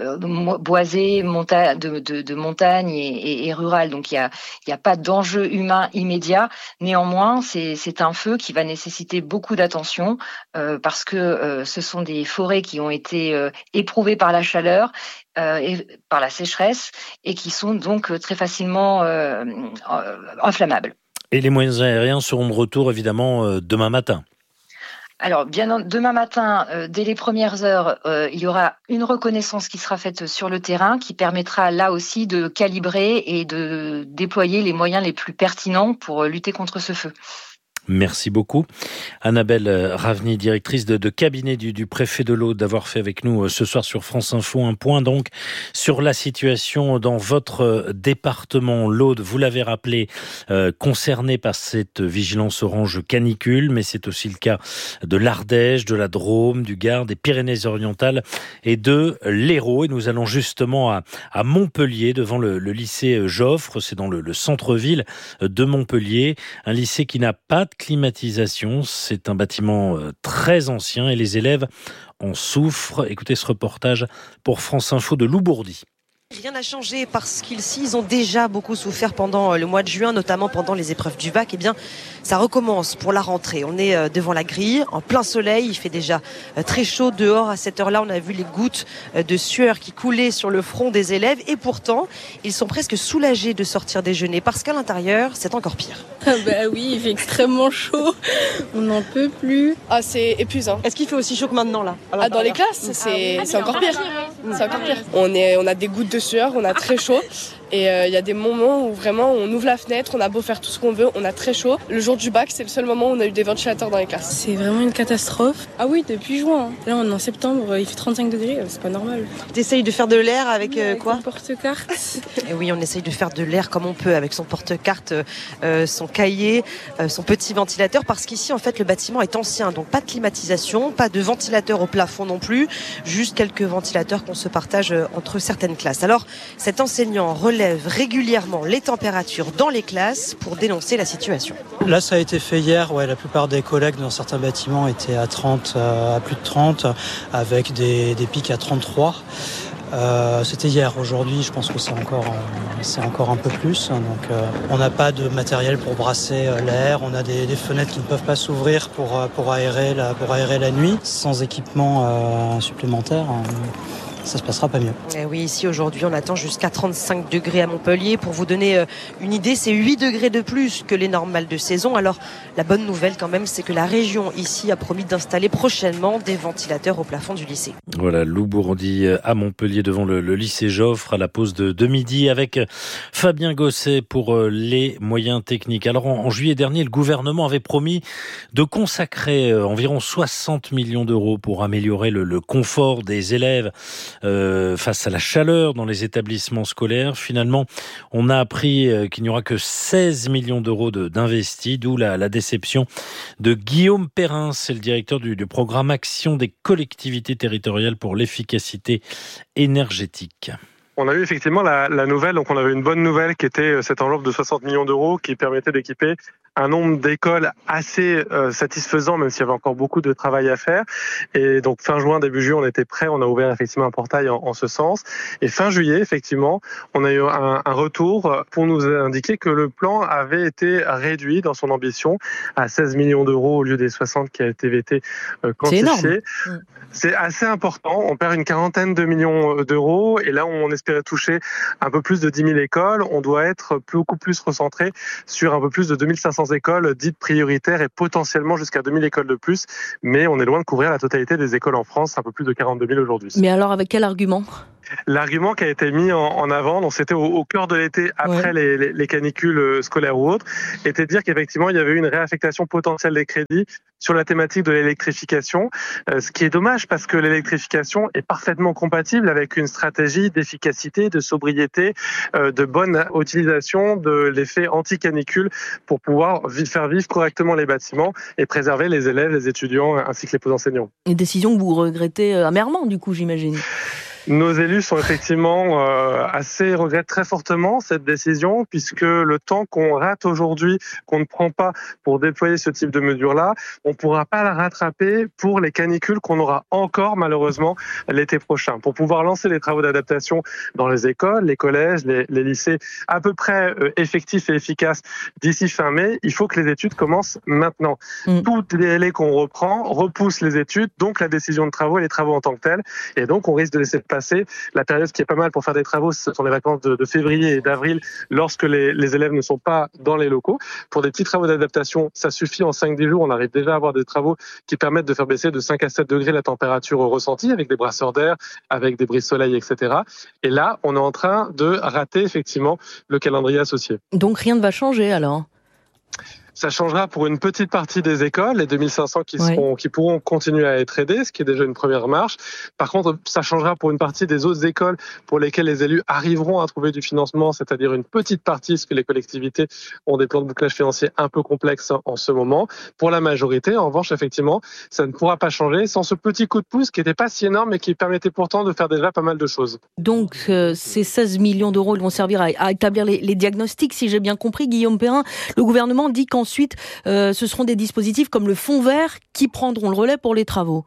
boisée, monta- de, de, de montagne et, et, et rurale. Donc il n'y a, il y a pas d'enjeu humain immédiat. Néanmoins, c'est, c'est un feu qui va nécessiter beaucoup d'attention euh, parce que euh, ce sont des forêts qui ont été euh, éprouvées par la chaleur euh, et par la sécheresse et qui sont donc très facilement euh, inflammables. Et les moyens aériens seront de retour évidemment euh, demain matin. Alors, bien demain matin, euh, dès les premières heures, euh, il y aura une reconnaissance qui sera faite sur le terrain qui permettra là aussi de calibrer et de déployer les moyens les plus pertinents pour lutter contre ce feu. Merci beaucoup. Annabelle Ravny, directrice de, de cabinet du, du préfet de l'Aude, d'avoir fait avec nous ce soir sur France Info un point donc sur la situation dans votre département. L'Aude, vous l'avez rappelé, euh, concerné par cette vigilance orange canicule, mais c'est aussi le cas de l'Ardèche, de la Drôme, du Gard, des Pyrénées-Orientales et de l'Hérault. Et nous allons justement à, à Montpellier, devant le, le lycée Joffre. C'est dans le, le centre-ville de Montpellier, un lycée qui n'a pas de climatisation, c'est un bâtiment très ancien et les élèves en souffrent. Écoutez ce reportage pour France Info de Loubourdi. Rien n'a changé parce qu'ici, ils ont déjà beaucoup souffert pendant le mois de juin, notamment pendant les épreuves du bac. Eh bien, ça recommence pour la rentrée. On est devant la grille, en plein soleil. Il fait déjà très chaud dehors. À cette heure-là, on a vu les gouttes de sueur qui coulaient sur le front des élèves. Et pourtant, ils sont presque soulagés de sortir déjeuner parce qu'à l'intérieur, c'est encore pire. Ah bah oui, il fait extrêmement chaud. On n'en peut plus. Ah, c'est épuisant. Est-ce qu'il fait aussi chaud que maintenant, là? Ah, dans les classes, c'est, ah, c'est encore pire. C'est encore pire. On, est, on a des gouttes de sueur, on a très chaud et il euh, y a des moments où vraiment on ouvre la fenêtre, on a beau faire tout ce qu'on veut, on a très chaud. Le jour du bac, c'est le seul moment où on a eu des ventilateurs dans les classes. C'est vraiment une catastrophe. Ah oui, depuis juin. Là on est en septembre, il fait trente-cinq degrés, c'est pas normal. T'essayes de faire de l'air avec, oui, avec euh, quoi son porte-carte. Et oui, on essaye de faire de l'air comme on peut avec son porte-carte, euh, son cahier, euh, son petit ventilateur, parce qu'ici en fait le bâtiment est ancien, donc pas de climatisation, pas de ventilateur au plafond non plus, juste quelques ventilateurs qu'on se partage entre certaines classes. Alors cet enseignant relève régulièrement les températures dans les classes pour dénoncer la situation. Là, ça a été fait hier. Ouais, la plupart des collègues dans certains bâtiments étaient à trente, à plus de trente, avec des, des pics à trente-trois. Euh, c'était hier. Aujourd'hui, je pense que c'est encore, c'est encore un peu plus. Donc, euh, on n'a pas de matériel pour brasser l'air. On a des, des fenêtres qui ne peuvent pas s'ouvrir pour, pour, aérer, la, pour aérer la nuit. Sans équipement euh, supplémentaire, ça se passera pas mieux. Et oui, ici aujourd'hui, on attend jusqu'à trente-cinq degrés à Montpellier. Pour vous donner une idée, c'est huit degrés de plus que les normales de saison. Alors, la bonne nouvelle quand même, c'est que la région ici a promis d'installer prochainement des ventilateurs au plafond du lycée. Voilà, Loubourdi à Montpellier devant le, le lycée Joffre à la pause de, de midi avec Fabien Gosset pour les moyens techniques. Alors, en, en juillet dernier, le gouvernement avait promis de consacrer environ soixante millions d'euros pour améliorer le, le confort des élèves Euh, face à la chaleur dans les établissements scolaires. Finalement, on a appris euh, qu'il n'y aura que seize millions d'euros de, d'investis, d'où la, la déception de Guillaume Perrin, c'est le directeur du, du programme Action des collectivités territoriales pour l'efficacité énergétique. On a eu effectivement la, la nouvelle, donc on avait une bonne nouvelle qui était cette enveloppe de soixante millions d'euros qui permettait d'équiper un nombre d'écoles assez euh, satisfaisant, même s'il y avait encore beaucoup de travail à faire. Et donc fin juin, début juillet, on était prêts, on a ouvert effectivement un portail en, en ce sens. Et fin juillet, effectivement, on a eu un, un retour pour nous indiquer que le plan avait été réduit dans son ambition à seize millions d'euros au lieu des soixante qui a été été euh, quantifié. C'est énorme. C'est assez important. On perd une quarantaine de millions d'euros et là où on espérait toucher un peu plus de dix mille écoles, on doit être beaucoup plus recentré sur un peu plus de deux mille cinq cents écoles dites prioritaires et potentiellement jusqu'à deux mille écoles de plus. Mais on est loin de couvrir la totalité des écoles en France, un peu plus de quarante-deux mille aujourd'hui. Mais alors avec quel argument ? L'argument qui a été mis en, en avant, donc c'était au, au cœur de l'été, après ouais. les, les, les canicules scolaires ou autres, était de dire qu'effectivement il y avait eu une réaffectation potentielle des crédits sur la thématique de l'électrification, euh, ce qui est dommage parce que l'électrification est parfaitement compatible avec une stratégie d'efficacité, de sobriété, euh, de bonne utilisation de l'effet anti-canicule pour pouvoir vi- faire vivre correctement les bâtiments et préserver les élèves, les étudiants ainsi que les enseignants. Une décision que vous regrettez amèrement du coup, j'imagine. Nos élus sont effectivement euh, assez regrettent très fortement cette décision puisque le temps qu'on rate aujourd'hui, qu'on ne prend pas pour déployer ce type de mesures-là, on ne pourra pas la rattraper pour les canicules qu'on aura encore malheureusement l'été prochain. Pour pouvoir lancer les travaux d'adaptation dans les écoles, les collèges, les, les lycées à peu près euh, effectifs et efficaces d'ici fin mai, il faut que les études commencent maintenant. Mmh. Toutes les délais qu'on reprend repoussent les études, donc la décision de travaux et les travaux en tant que tels, et donc on risque de laisser passer la période qui est pas mal pour faire des travaux, ce sont les vacances de, de février et d'avril lorsque les, les élèves ne sont pas dans les locaux. Pour des petits travaux d'adaptation, ça suffit en cinq dix jours, on arrive déjà à avoir des travaux qui permettent de faire baisser de cinq à sept degrés la température ressentie avec des brasseurs d'air, avec des brise-soleil, et cetera. Et là, on est en train de rater effectivement le calendrier associé. Donc rien ne va changer alors ? Ça changera pour une petite partie des écoles, les deux mille cinq cents qui seront, oui. qui pourront continuer à être aidés, ce qui est déjà une première marche. Par contre, ça changera pour une partie des autres écoles pour lesquelles les élus arriveront à trouver du financement, c'est-à-dire une petite partie, parce que les collectivités ont des plans de bouclage financier un peu complexes en ce moment. Pour la majorité, en revanche, effectivement, ça ne pourra pas changer sans ce petit coup de pouce qui n'était pas si énorme, mais qui permettait pourtant de faire déjà pas mal de choses. Donc, euh, ces seize millions d'euros, ils vont servir à, à établir les, les diagnostics, si j'ai bien compris, Guillaume Perrin. Le gouvernement dit qu'en Ensuite, euh, ce seront des dispositifs comme le fonds vert qui prendront le relais pour les travaux.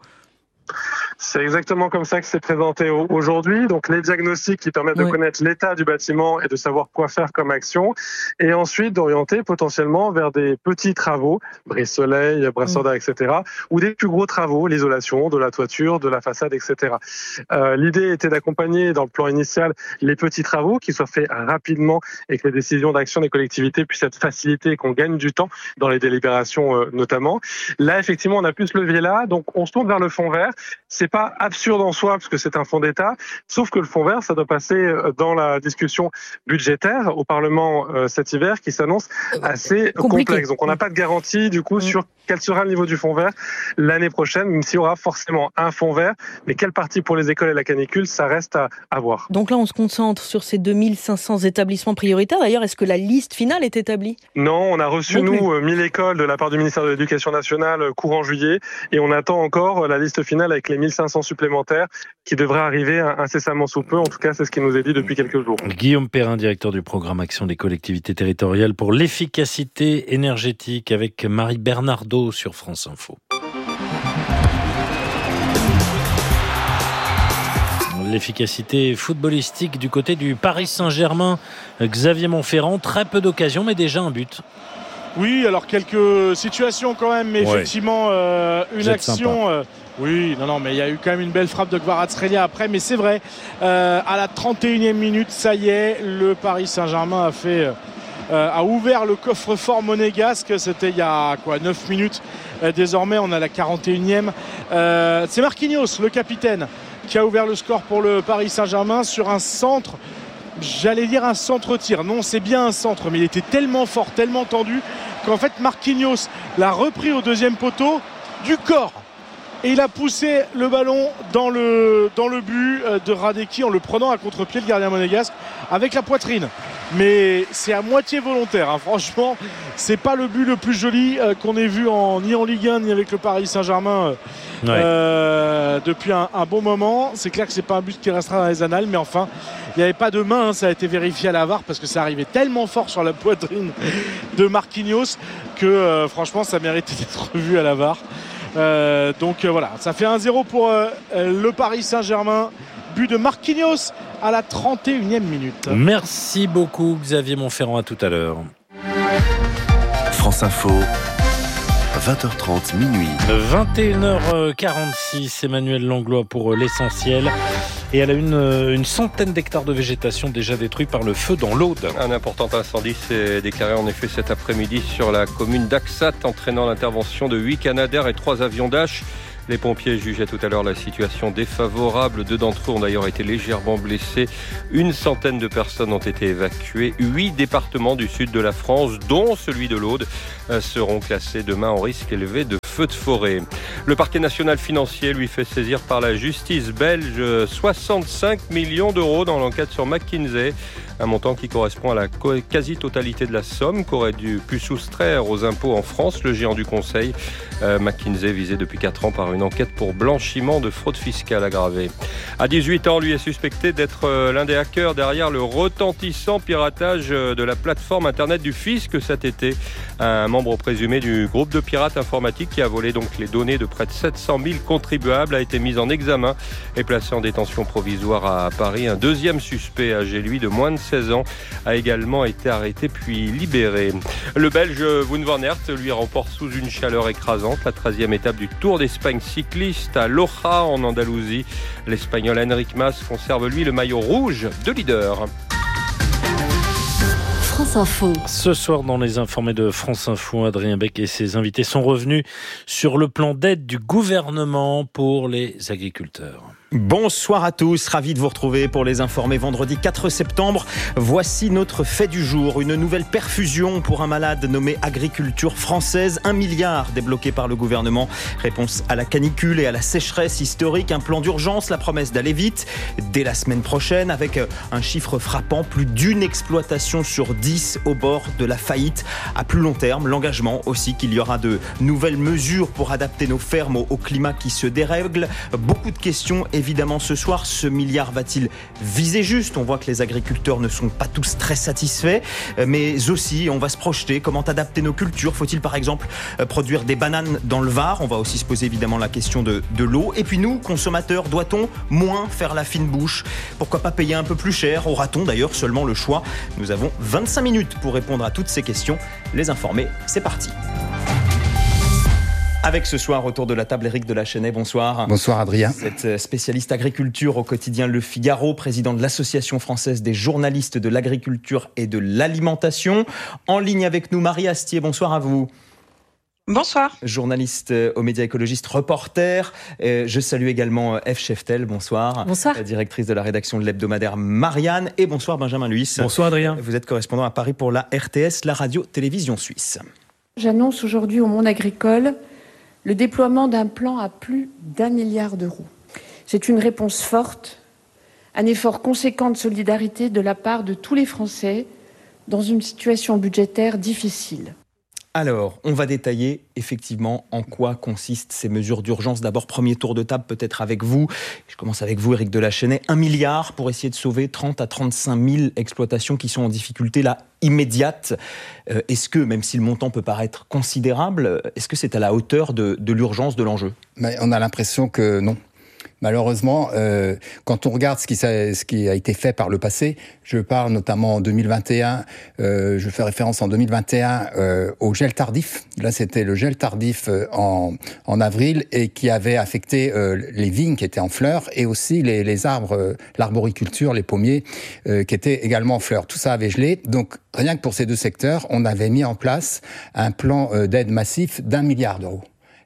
C'est exactement comme ça que c'est présenté aujourd'hui. Donc les diagnostics qui permettent oui. de connaître l'état du bâtiment et de savoir quoi faire comme action, et ensuite d'orienter potentiellement vers des petits travaux, brise-soleil, brasseur d'air, et cetera, ou des plus gros travaux, l'isolation de la toiture, de la façade, et cetera. Euh, l'idée était d'accompagner dans le plan initial les petits travaux qui soient faits rapidement et que les décisions d'action des collectivités puissent être facilitées et qu'on gagne du temps dans les délibérations euh, notamment. Là, effectivement, on a plus ce levier-là, donc on se tourne vers le fonds vert. C'est pas absurde en soi parce que c'est un fonds d'État, sauf que le fonds vert, ça doit passer dans la discussion budgétaire au Parlement euh, cet hiver qui s'annonce assez Compliqué. complexe. Donc on n'a pas de garantie du coup mmh. sur quel sera le niveau du fonds vert l'année prochaine, même s'il y aura forcément un fonds vert, mais quelle partie pour les écoles et la canicule, ça reste à, à voir. Donc là, on se concentre sur ces deux mille cinq cents établissements prioritaires. D'ailleurs, est-ce que la liste finale est établie ? Non, on a reçu, Donc, nous, mais... mille écoles de la part du ministère de l'Éducation nationale courant juillet, et on attend encore la liste finale avec les mille cinq cents supplémentaires qui devraient arriver incessamment sous peu. En tout cas, c'est ce qui nous est dit depuis quelques jours. Guillaume Perrin, directeur du programme Action des collectivités territoriales pour l'efficacité énergétique, avec Marie Bernardo sur France Info. L'efficacité footballistique du côté du Paris Saint-Germain. Xavier Monferrand, très peu d'occasions, mais déjà un but. Oui, alors quelques situations quand même, mais ouais. effectivement euh, une Jette action. Euh, oui, non, non, mais il y a eu quand même une belle frappe de Kvaratskhelia après, mais c'est vrai. Euh, à la trente et unième minute, ça y est, le Paris Saint-Germain a fait. Euh, a ouvert le coffre-fort monégasque, c'était il y a quoi, neuf minutes. Euh, désormais, on a la quarante et unième. Euh, c'est Marquinhos, le capitaine, qui a ouvert le score pour le Paris Saint-Germain sur un centre. J'allais dire un centre-tir. Non, c'est bien un centre, mais il était tellement fort, tellement tendu, qu'en fait, Marquinhos l'a repris au deuxième poteau du corps. Et il a poussé le ballon dans le, dans le but de Radecki en le prenant à contre-pied, le gardien monégasque, avec la poitrine. mais c'est à moitié volontaire. Hein. Franchement, c'est pas le but le plus joli euh, qu'on ait vu en, ni en Ligue un ni avec le Paris Saint-Germain euh, ouais. euh, depuis un, un bon moment. C'est clair que c'est pas un but qui restera dans les annales, mais enfin, il n'y avait pas de main. Hein. Ça a été vérifié à la V A R parce que ça arrivait tellement fort sur la poitrine de Marquinhos que euh, franchement, ça méritait d'être revu à la V A R. Euh, donc euh, voilà, ça fait un zéro pour euh, le Paris Saint-Germain. But de Marquinhos à la trente et unième minute. Merci beaucoup Xavier Montferrand, à tout à l'heure. France Info, vingt heures trente, minuit. vingt et une heures quarante-six, Emmanuel Langlois pour l'essentiel. Et elle a une, une centaine d'hectares de végétation déjà détruits par le feu dans l'Aude. Un important incendie s'est déclaré en effet cet après-midi sur la commune d'Axat, entraînant l'intervention de huit Canadair et trois avions Dash. Les pompiers jugeaient tout à l'heure la situation défavorable. Deux d'entre eux ont d'ailleurs été légèrement blessés. Une centaine de personnes ont été évacuées. Huit départements du sud de la France, dont celui de l'Aude, seront classés demain en risque élevé de feux de forêt. Le parquet national financier lui fait saisir par la justice belge soixante-cinq millions d'euros dans l'enquête sur McKinsey. Un montant qui correspond à la quasi-totalité de la somme qu'aurait dû pu soustraire aux impôts en France le géant du conseil. Euh, McKinsey visé depuis quatre ans par une enquête pour blanchiment de fraude fiscale aggravée. À dix-huit ans, lui est suspecté d'être l'un des hackers derrière le retentissant piratage de la plateforme internet du fisc cet été. Un membre présumé du groupe de pirates informatiques qui a volé donc les données de près de sept cent mille contribuables a été mis en examen et placé en détention provisoire à Paris. Un deuxième suspect âgé, lui, de moins de seize ans, a également été arrêté puis libéré. Le Belge Wout van Aert lui remporte sous une chaleur écrasante la treizième étape du Tour d'Espagne cycliste à Loja en Andalousie. L'Espagnol Enric Mas conserve lui le maillot rouge de leader. France Info. Ce soir, dans les informés de France Info, Adrien Beck et ses invités sont revenus sur le plan d'aide du gouvernement pour les agriculteurs. Bonsoir à tous, ravi de vous retrouver pour les informés vendredi quatre septembre. Voici notre fait du jour, une nouvelle perfusion pour un malade nommé Agriculture Française. Un milliard débloqué par le gouvernement. Réponse à la canicule et à la sécheresse historique. Un plan d'urgence, la promesse d'aller vite dès la semaine prochaine avec un chiffre frappant. Plus d'une exploitation sur dix au bord de la faillite. À plus long terme, l'engagement aussi qu'il y aura de nouvelles mesures pour adapter nos fermes au, au climat qui se dérègle. Beaucoup de questions et évidemment ce soir, ce milliard va-t-il viser juste ? On voit que les agriculteurs ne sont pas tous très satisfaits, mais aussi on va se projeter, comment adapter nos cultures ? Faut-il par exemple produire des bananes dans le Var ? On va aussi se poser évidemment la question de, de l'eau. Et puis nous, consommateurs, doit-on moins faire la fine bouche ? Pourquoi pas payer un peu plus cher ? Aura-t-on d'ailleurs seulement le choix ? Nous avons vingt-cinq minutes pour répondre à toutes ces questions. Les informés, c'est parti. Avec ce soir, autour de la table, Éric de la Chênaie, bonsoir. Bonsoir Adrien. Vous êtes spécialiste agriculture au quotidien Le Figaro, président de l'Association française des journalistes de l'agriculture et de l'alimentation. En ligne avec nous, Marie Astier, bonsoir à vous. Bonsoir. Journaliste aux médias écologistes, reporter. Je salue également F. Cheftel, bonsoir. Bonsoir. Directrice de la rédaction de l'hebdomadaire Marianne. Et bonsoir Benjamin Luis. Bonsoir Adrien. Vous êtes correspondant à Paris pour la R T S, la radio-télévision suisse. J'annonce aujourd'hui au monde agricole le déploiement d'un plan à plus d'un milliard d'euros. C'est une réponse forte, un effort conséquent de solidarité de la part de tous les Français dans une situation budgétaire difficile. Alors, on va détailler effectivement en quoi consistent ces mesures d'urgence. D'abord, premier tour de table peut-être avec vous. Je commence avec vous, Éric de la Chênaie. Un milliard pour essayer de sauver trente à trente-cinq mille exploitations qui sont en difficulté là, immédiate. Euh, est-ce que, même si le montant peut paraître considérable, est-ce que c'est à la hauteur de, de l'urgence de l'enjeu ? Mais on a l'impression que non. Malheureusement, euh, quand on regarde ce qui, ce qui a été fait par le passé, je parle notamment en deux mille vingt et un, euh, je fais référence en deux mille vingt et un euh, au gel tardif. Là, c'était le gel tardif en, en avril et qui avait affecté euh, les vignes qui étaient en fleurs et aussi les, les arbres, euh, l'arboriculture, les pommiers euh, qui étaient également en fleurs. Tout ça avait gelé. Donc, rien que pour ces deux secteurs, on avait mis en place un plan euh, d'aide massif d'un milliard d'euros.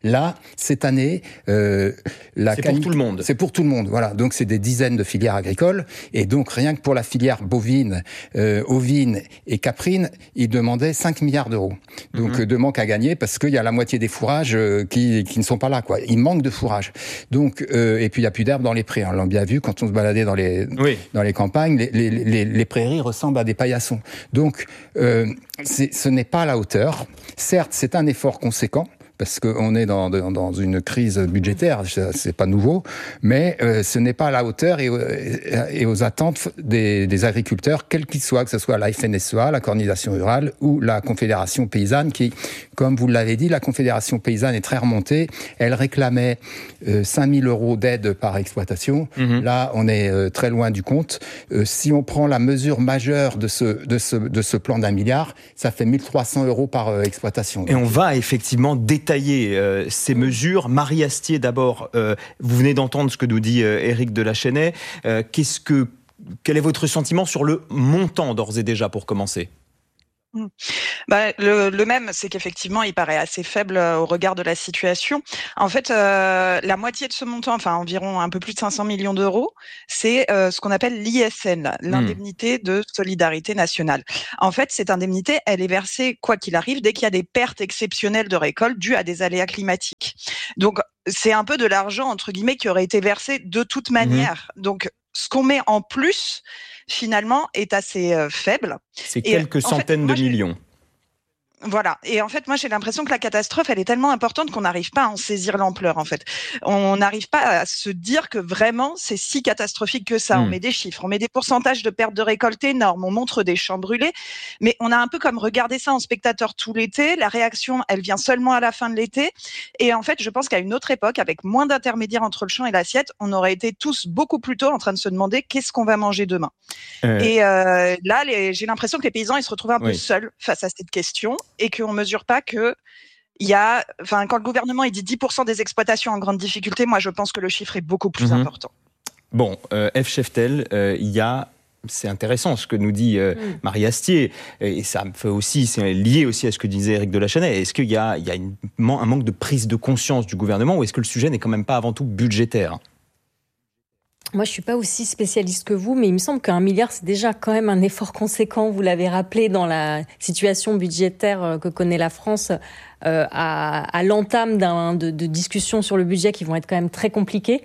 Là, cette année, euh, la c'est cani- pour tout le monde. C'est pour tout le monde, voilà. Donc c'est des dizaines de filières agricoles, et donc rien que pour la filière bovine, euh, ovine et caprine, ils demandaient cinq milliards d'euros. Donc mm-hmm. de manque à gagner parce qu'il y a la moitié des fourrages euh, qui, qui ne sont pas là, quoi. Il manque de fourrage. Donc euh, et puis il y a plus d'herbe dans les prés. Hein. On l'a bien vu quand on se baladait dans les oui. dans les campagnes, les, les, les, les prairies ressemblent à des paillassons. Donc euh, c'est, ce n'est pas à la hauteur. Certes, c'est un effort conséquent, parce qu'on est dans, dans, dans une crise budgétaire, c'est pas nouveau, mais euh, ce n'est pas à la hauteur et, et aux attentes des, des agriculteurs, quels qu'ils soient, que ce soit la F N S E A, la Coordination Rurale ou la Confédération Paysanne, qui, comme vous l'avez dit, la Confédération Paysanne est très remontée. Elle réclamait euh, cinq mille euros d'aide par exploitation. Mmh. Là, on est euh, très loin du compte. Euh, si on prend la mesure majeure de ce, de ce, de ce plan d'un milliard, ça fait mille trois cents euros par euh, exploitation. Et on va effectivement détailler euh, ces mesures. Marie Astier, d'abord, euh, vous venez d'entendre ce que nous dit euh, Éric de la Chênaie. Euh, qu'est-ce que, quel est votre sentiment sur le montant, d'ores et déjà, pour commencer ? Bah, le, le même, c'est qu'effectivement, il paraît assez faible au regard de la situation. En fait, euh, la moitié de ce montant, enfin environ un peu plus de cinq cents millions d'euros, c'est euh, ce qu'on appelle l'I S N, l'indemnité de solidarité nationale. En fait, cette indemnité, elle est versée, quoi qu'il arrive, dès qu'il y a des pertes exceptionnelles de récolte dues à des aléas climatiques. Donc, c'est un peu de l'argent, entre guillemets, qui aurait été versé de toute manière. Mmh. Donc, ce qu'on met en plus, finalement, est assez euh, faible. C'est quelques Et, centaines fait, moi, de millions. Voilà. Et en fait, moi, j'ai l'impression que la catastrophe, elle est tellement importante qu'on n'arrive pas à en saisir l'ampleur, en fait. On n'arrive pas à se dire que vraiment, c'est si catastrophique que ça. Mmh. On met des chiffres, on met des pourcentages de pertes de récolte énormes, on montre des champs brûlés, mais on a un peu comme regardé ça en spectateur tout l'été. La réaction, elle vient seulement à la fin de l'été. Et en fait, je pense qu'à une autre époque, avec moins d'intermédiaires entre le champ et l'assiette, on aurait été tous beaucoup plus tôt en train de se demander qu'est-ce qu'on va manger demain. Euh... Et euh, là, les, j'ai l'impression que les paysans, ils se retrouvent un oui. peu seuls face à cette question. Et qu'on ne mesure pas que il y a, enfin, quand le gouvernement il dit dix pour cent des exploitations en grande difficulté, moi je pense que le chiffre est beaucoup plus mmh. important. Bon, euh, F. Cheftel, euh, il y a, c'est intéressant ce que nous dit euh, mmh. Marie Astier, et ça me fait aussi, c'est lié aussi à ce que disait Éric de la Chênaie. Est-ce qu'il y a, il y a une, un manque de prise de conscience du gouvernement, ou est-ce que le sujet n'est quand même pas avant tout budgétaire ? Moi, je ne suis pas aussi spécialiste que vous, mais il me semble qu'un milliard, c'est déjà quand même un effort conséquent. Vous l'avez rappelé dans la situation budgétaire que connaît la France, euh, à, à l'entame d'un, de, de discussions sur le budget qui vont être quand même très compliquées,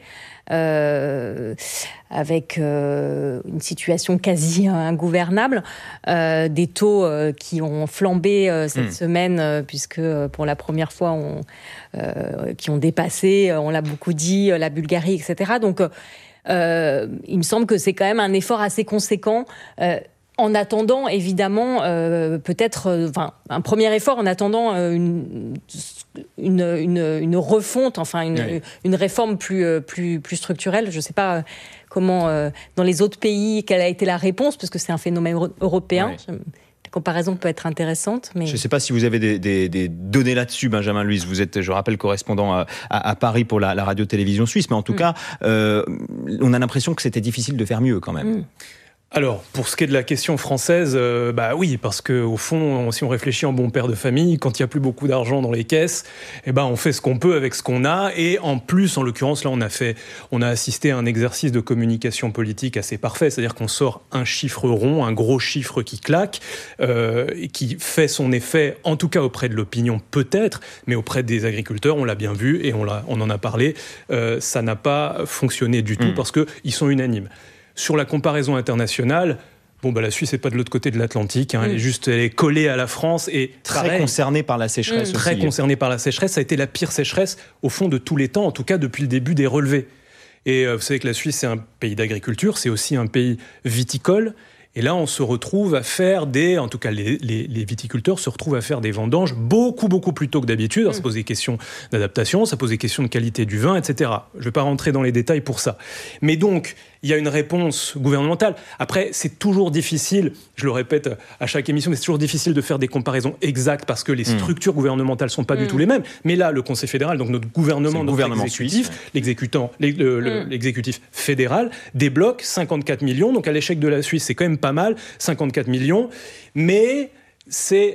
euh, avec euh, une situation quasi ingouvernable, euh, des taux euh, qui ont flambé euh, cette mmh. semaine, euh, puisque euh, pour la première fois, on, euh, qui ont dépassé, on l'a beaucoup dit, la Bulgarie, et cetera. Donc, euh, Euh, il me semble que c'est quand même un effort assez conséquent. Euh, en attendant, évidemment, euh, peut-être, enfin, euh, un premier effort en attendant euh, une, une, une, une refonte, enfin, une, oui. une réforme plus, plus, plus structurelle. Je ne sais pas comment, euh, dans les autres pays, quelle a été la réponse, parce que c'est un phénomène européen. Oui. La comparaison peut être intéressante. Mais... Je ne sais pas si vous avez des, des, des données là-dessus, Benjamin Louise. Vous êtes, je rappelle, correspondant à, à, à Paris pour la, la radio-télévision suisse. Mais en tout mmh. cas, euh, on a l'impression que c'était difficile de faire mieux quand même. Mmh. Alors, pour ce qui est de la question française, euh, bah oui, parce que au fond, si on réfléchit en bon père de famille, quand il n'y a plus beaucoup d'argent dans les caisses, eh ben on fait ce qu'on peut avec ce qu'on a. Et en plus, en l'occurrence, là, on a fait, on a assisté à un exercice de communication politique assez parfait, c'est-à-dire qu'on sort un chiffre rond, un gros chiffre qui claque, euh, et qui fait son effet, en tout cas auprès de l'opinion peut-être, mais auprès des agriculteurs, on l'a bien vu et on l'a, on en a parlé, euh, ça n'a pas fonctionné du tout mmh. parce que ils sont unanimes. Sur la comparaison internationale, bon, bah, la Suisse n'est pas de l'autre côté de l'Atlantique. Hein, mmh. Elle est juste, elle est collée à la France et très pareil, concernée par la sécheresse. Mmh. Très aussi. concernée par la sécheresse. Ça a été la pire sécheresse au fond de tous les temps, en tout cas depuis le début des relevés. Et euh, vous savez que la Suisse c'est un pays d'agriculture, c'est aussi un pays viticole. Et là, on se retrouve à faire des... En tout cas, les, les, les viticulteurs se retrouvent à faire des vendanges beaucoup, beaucoup plus tôt que d'habitude. Alors, ça pose des questions d'adaptation, ça pose des questions de qualité du vin, et cetera. Je ne vais pas rentrer dans les détails pour ça. Mais donc, il y a une réponse gouvernementale. Après, c'est toujours difficile, je le répète à chaque émission, mais c'est toujours difficile de faire des comparaisons exactes parce que les structures mmh. gouvernementales ne sont pas mmh. du tout les mêmes. Mais là, le Conseil fédéral, donc notre gouvernement, notre gouvernement exécutif, suisse, l'exécutant, le, le, mmh. l'exécutif fédéral, débloque cinquante-quatre millions. Donc, à l'échec de la Suisse, c'est quand même pas mal, cinquante-quatre millions. Mais c'est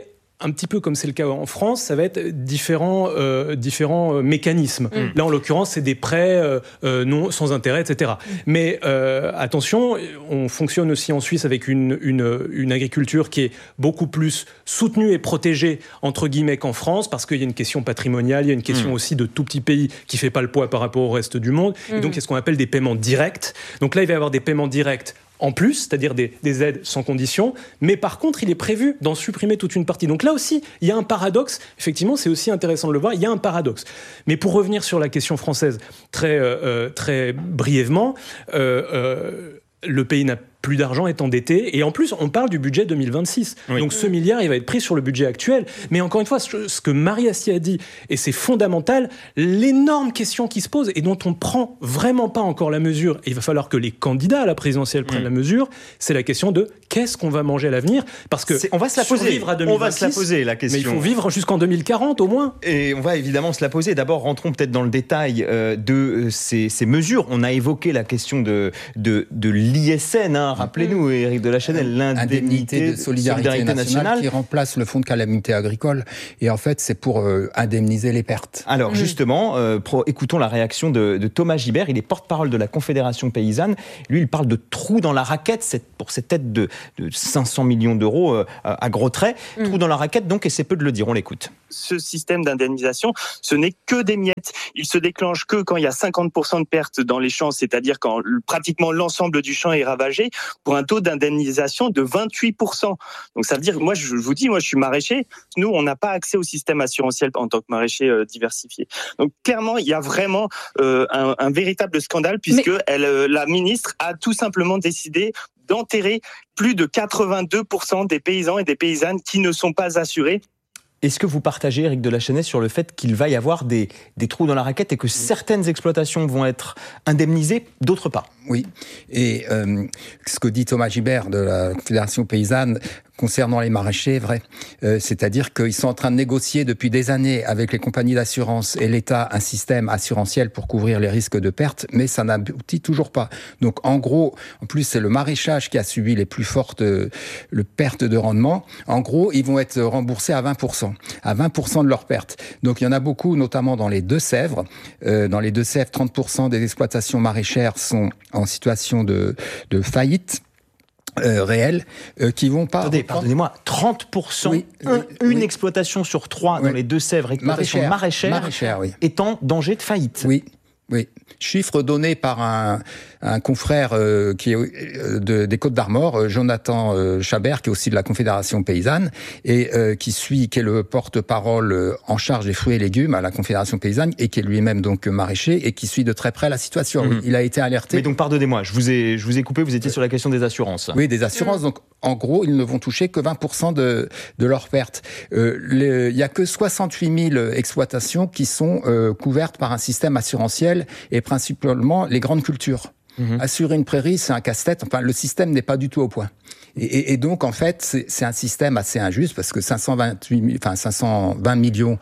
un petit peu comme c'est le cas en France, ça va être différents, euh, différents mécanismes. Mmh. Là, en l'occurrence, c'est des prêts euh, euh, non, sans intérêt, et cetera. Mmh. Mais euh, attention, on fonctionne aussi en Suisse avec une, une, une agriculture qui est beaucoup plus soutenue et protégée, entre guillemets, qu'en France, parce qu'il y a une question patrimoniale, il y a une question mmh. aussi de tout petit pays qui ne fait pas le poids par rapport au reste du monde. Mmh. Et donc, il y a ce qu'on appelle des paiements directs. Donc là, il va y avoir des paiements directs en plus, c'est-à-dire des, des aides sans condition, mais par contre, il est prévu d'en supprimer toute une partie. Donc là aussi, il y a un paradoxe. Effectivement, c'est aussi intéressant de le voir, il y a un paradoxe. Mais pour revenir sur la question française très, euh, très brièvement, euh, euh, le pays n'a plus d'argent, est endetté, et en plus, on parle du budget deux mille vingt-six. Oui. Donc ce milliard, il va être pris sur le budget actuel. Mais encore une fois, ce que Marie Astier a dit, et c'est fondamental, l'énorme question qui se pose, et dont on ne prend vraiment pas encore la mesure, et il va falloir que les candidats à la présidentielle prennent mmh. la mesure, c'est la question de qu'est-ce qu'on va manger à l'avenir, parce que on va se la poser. À deux mille vingt-six, on va se la poser, la question. Mais il faut vivre jusqu'en deux mille quarante, au moins. Et on va évidemment se la poser. D'abord, rentrons peut-être dans le détail euh, de euh, ces, ces mesures. On a évoqué la question de, de, de l'I S N, hein. Rappelez-nous, Éric de la Chesnel, l'indemnité de solidarité, solidarité nationale, nationale qui remplace le fonds de calamité agricole. Et en fait, c'est pour euh, indemniser les pertes. Alors mmh. justement, euh, pro, écoutons la réaction de, de Thomas Gibert. Il est porte-parole de la Confédération paysanne. Lui, il parle de trou dans la raquette cette, pour cette aide de, de cinq cents millions d'euros euh, à gros traits. Mmh. Trou dans la raquette, donc, et c'est peu de le dire. On l'écoute. Ce système d'indemnisation, ce n'est que des miettes. Il se déclenche que quand il y a cinquante pour cent de pertes dans les champs, c'est-à-dire quand pratiquement l'ensemble du champ est ravagé, pour un taux d'indemnisation de vingt-huit pour cent. Donc ça veut dire, moi je vous dis, moi je suis maraîcher, nous on n'a pas accès au système assurantiel en tant que maraîcher euh, diversifié. Donc clairement, il y a vraiment euh, un, un véritable scandale puisque Mais... elle, euh, la ministre a tout simplement décidé d'enterrer plus de quatre-vingt-deux pour cent des paysans et des paysannes qui ne sont pas assurés. Est-ce que vous partagez, Éric de la Chesnel, sur le fait qu'il va y avoir des, des trous dans la raquette et que certaines exploitations vont être indemnisées, d'autres pas ? Oui, et euh, ce que dit Thomas Gibert de la Confédération paysanne concernant les maraîchers, vrai, euh, c'est-à-dire qu'ils sont en train de négocier depuis des années avec les compagnies d'assurance et l'État un système assurantiel pour couvrir les risques de perte, mais ça n'aboutit toujours pas. Donc en gros, en plus c'est le maraîchage qui a subi les plus fortes euh, le pertes de rendement. En gros, ils vont être remboursés à vingt pour cent, à vingt pour cent de leurs pertes. Donc il y en a beaucoup, notamment dans les Deux-Sèvres. Euh, dans les Deux-Sèvres, trente pour cent des exploitations maraîchères sont en situation de, de faillite. Euh, réels euh, qui vont pas... Attendez, reprendre... pardonnez-moi, trente pour cent, oui, un, oui, une oui. exploitation sur trois oui. dans les Deux-Sèvres, exploitation maraîchère, maraîchère oui. est en danger de faillite. Oui. Oui, chiffre donné par un, un confrère euh, qui est de, des Côtes-d'Armor, euh, Jonathan euh, Chabert, qui est aussi de la Confédération paysanne et euh, qui suit, qui est le porte-parole euh, en charge des fruits et légumes à la Confédération paysanne et qui est lui-même donc maraîcher et qui suit de très près la situation. Mmh. Il a été alerté. Mais donc pardonnez-moi, je vous ai, je vous ai coupé. Vous étiez sur la question des assurances. Oui, des assurances. Mmh. Donc en gros, ils ne vont toucher que vingt pour cent de, de leurs pertes. Euh, le, il y a que soixante-huit mille exploitations qui sont euh, couvertes par un système assurantiel. Et principalement les grandes cultures. Mmh. Assurer une prairie, c'est un casse-tête. Enfin, le système n'est pas du tout au point. Et, et, et donc, en fait, c'est, c'est un système assez injuste parce que cinq cent vingt-huit, enfin cinq cent vingt millions,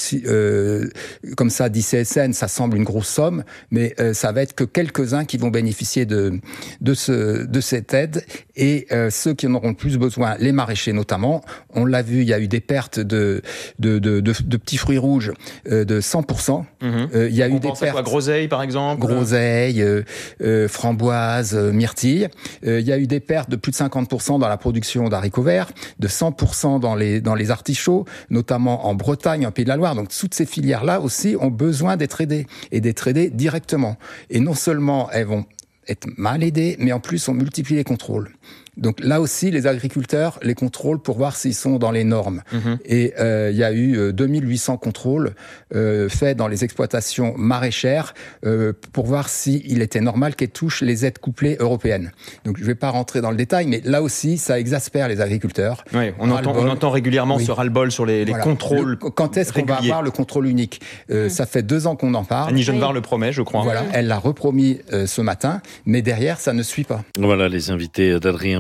euh, comme ça, d'I C S N, ça semble une grosse somme, mais euh, ça va être que quelques-uns qui vont bénéficier de de ce de cette aide et euh, ceux qui en auront le plus besoin, les maraîchers notamment. On l'a vu, il y a eu des pertes de de de, de, de petits fruits rouges euh, de cent pour cent. Mmh. Euh, il y a On eu des pertes. Quoi, groseilles, par exemple. Groseilles, euh, euh, framboises, euh, myrtilles. Euh, il y a eu des pertes de plus de cinquante pour cent dans la production d'haricots verts, de cent pour cent dans les dans les artichauts, notamment en Bretagne, en Pays de la Loire. Donc toutes ces filières-là aussi ont besoin d'être aidées et d'être aidées directement. Et non seulement elles vont être mal aidées, mais en plus on multiplie les contrôles. Donc là aussi, les agriculteurs les contrôlent pour voir s'ils sont dans les normes. Mmh. Et il euh, y a eu euh, deux mille huit cents contrôles euh, faits dans les exploitations maraîchères euh, pour voir s'il était normal qu'elles touchent les aides couplées européennes. Donc je ne vais pas rentrer dans le détail, mais là aussi, ça exaspère les agriculteurs. Oui, on, entend, on entend régulièrement oui. ce ras-le-bol sur les, les voilà. contrôles. Le, quand est-ce réguliers. qu'on va avoir le contrôle unique euh, mmh. Ça fait deux ans qu'on en parle. Annie Genevard le promet, je crois. Voilà, elle l'a repromis euh, ce matin, mais derrière, ça ne suit pas. Voilà les invités d'Adrien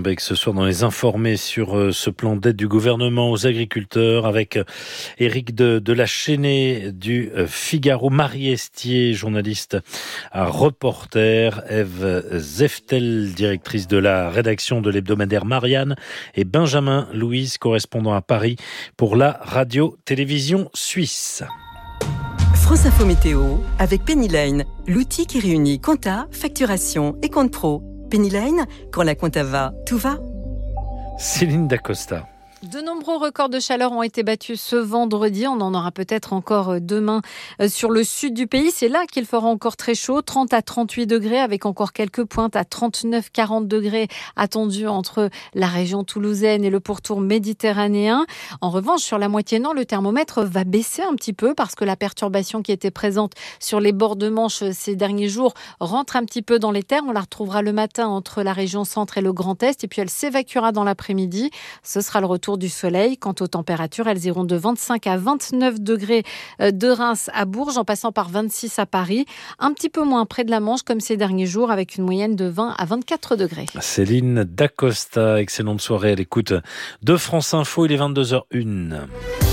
avec ce soir dans les informés sur ce plan d'aide du gouvernement aux agriculteurs avec Éric de, de la Chênaie du Figaro, Marie Estier, journaliste à Reporter, Ève Zeftel, directrice de la rédaction de l'hebdomadaire Marianne, et Benjamin Louise, correspondant à Paris pour la radio-télévision suisse. France Info Météo avec Pennyline, l'outil qui réunit compta, facturation et compte pro. Pennyline, quand la compta va, tout va. Céline Dacosta. De nombreux records de chaleur ont été battus ce vendredi. On en aura peut-être encore demain sur le sud du pays. C'est là qu'il fera encore très chaud, trente à trente-huit degrés, avec encore quelques pointes à trente-neuf à quarante degrés attendus entre la région toulousaine et le pourtour méditerranéen. En revanche, sur la moitié nord, le thermomètre va baisser un petit peu parce que la perturbation qui était présente sur les bords de Manche ces derniers jours rentre un petit peu dans les terres. On la retrouvera le matin entre la région centre et le Grand Est, et puis elle s'évacuera dans l'après-midi. Ce sera le retour du soleil. Quant aux températures, elles iront de vingt-cinq à vingt-neuf degrés de Reims à Bourges, en passant par vingt-six à Paris. Un petit peu moins près de la Manche, comme ces derniers jours, avec une moyenne de vingt à vingt-quatre degrés. Céline Dacosta, excellente soirée à l'écoute de France Info. Il est vingt-deux heures une.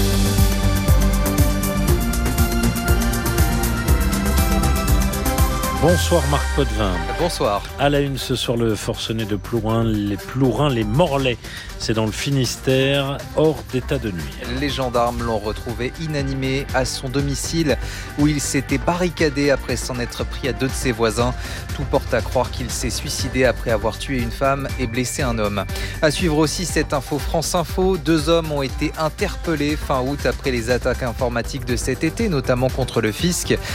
Bonsoir Marc Potvin. Bonsoir. À la une ce soir, le forcené de Plourin, les Plourins, les Morlaix. C'est dans le Finistère, hors d'état de nuire. Les gendarmes l'ont retrouvé inanimé à son domicile où il s'était barricadé après s'en être pris à deux de ses voisins. Tout porte à croire qu'il s'est suicidé après avoir tué une femme et blessé un homme. À suivre aussi cette info France Info. Deux hommes ont été interpellés fin août après les attaques informatiques de cet été, notamment contre le fisc.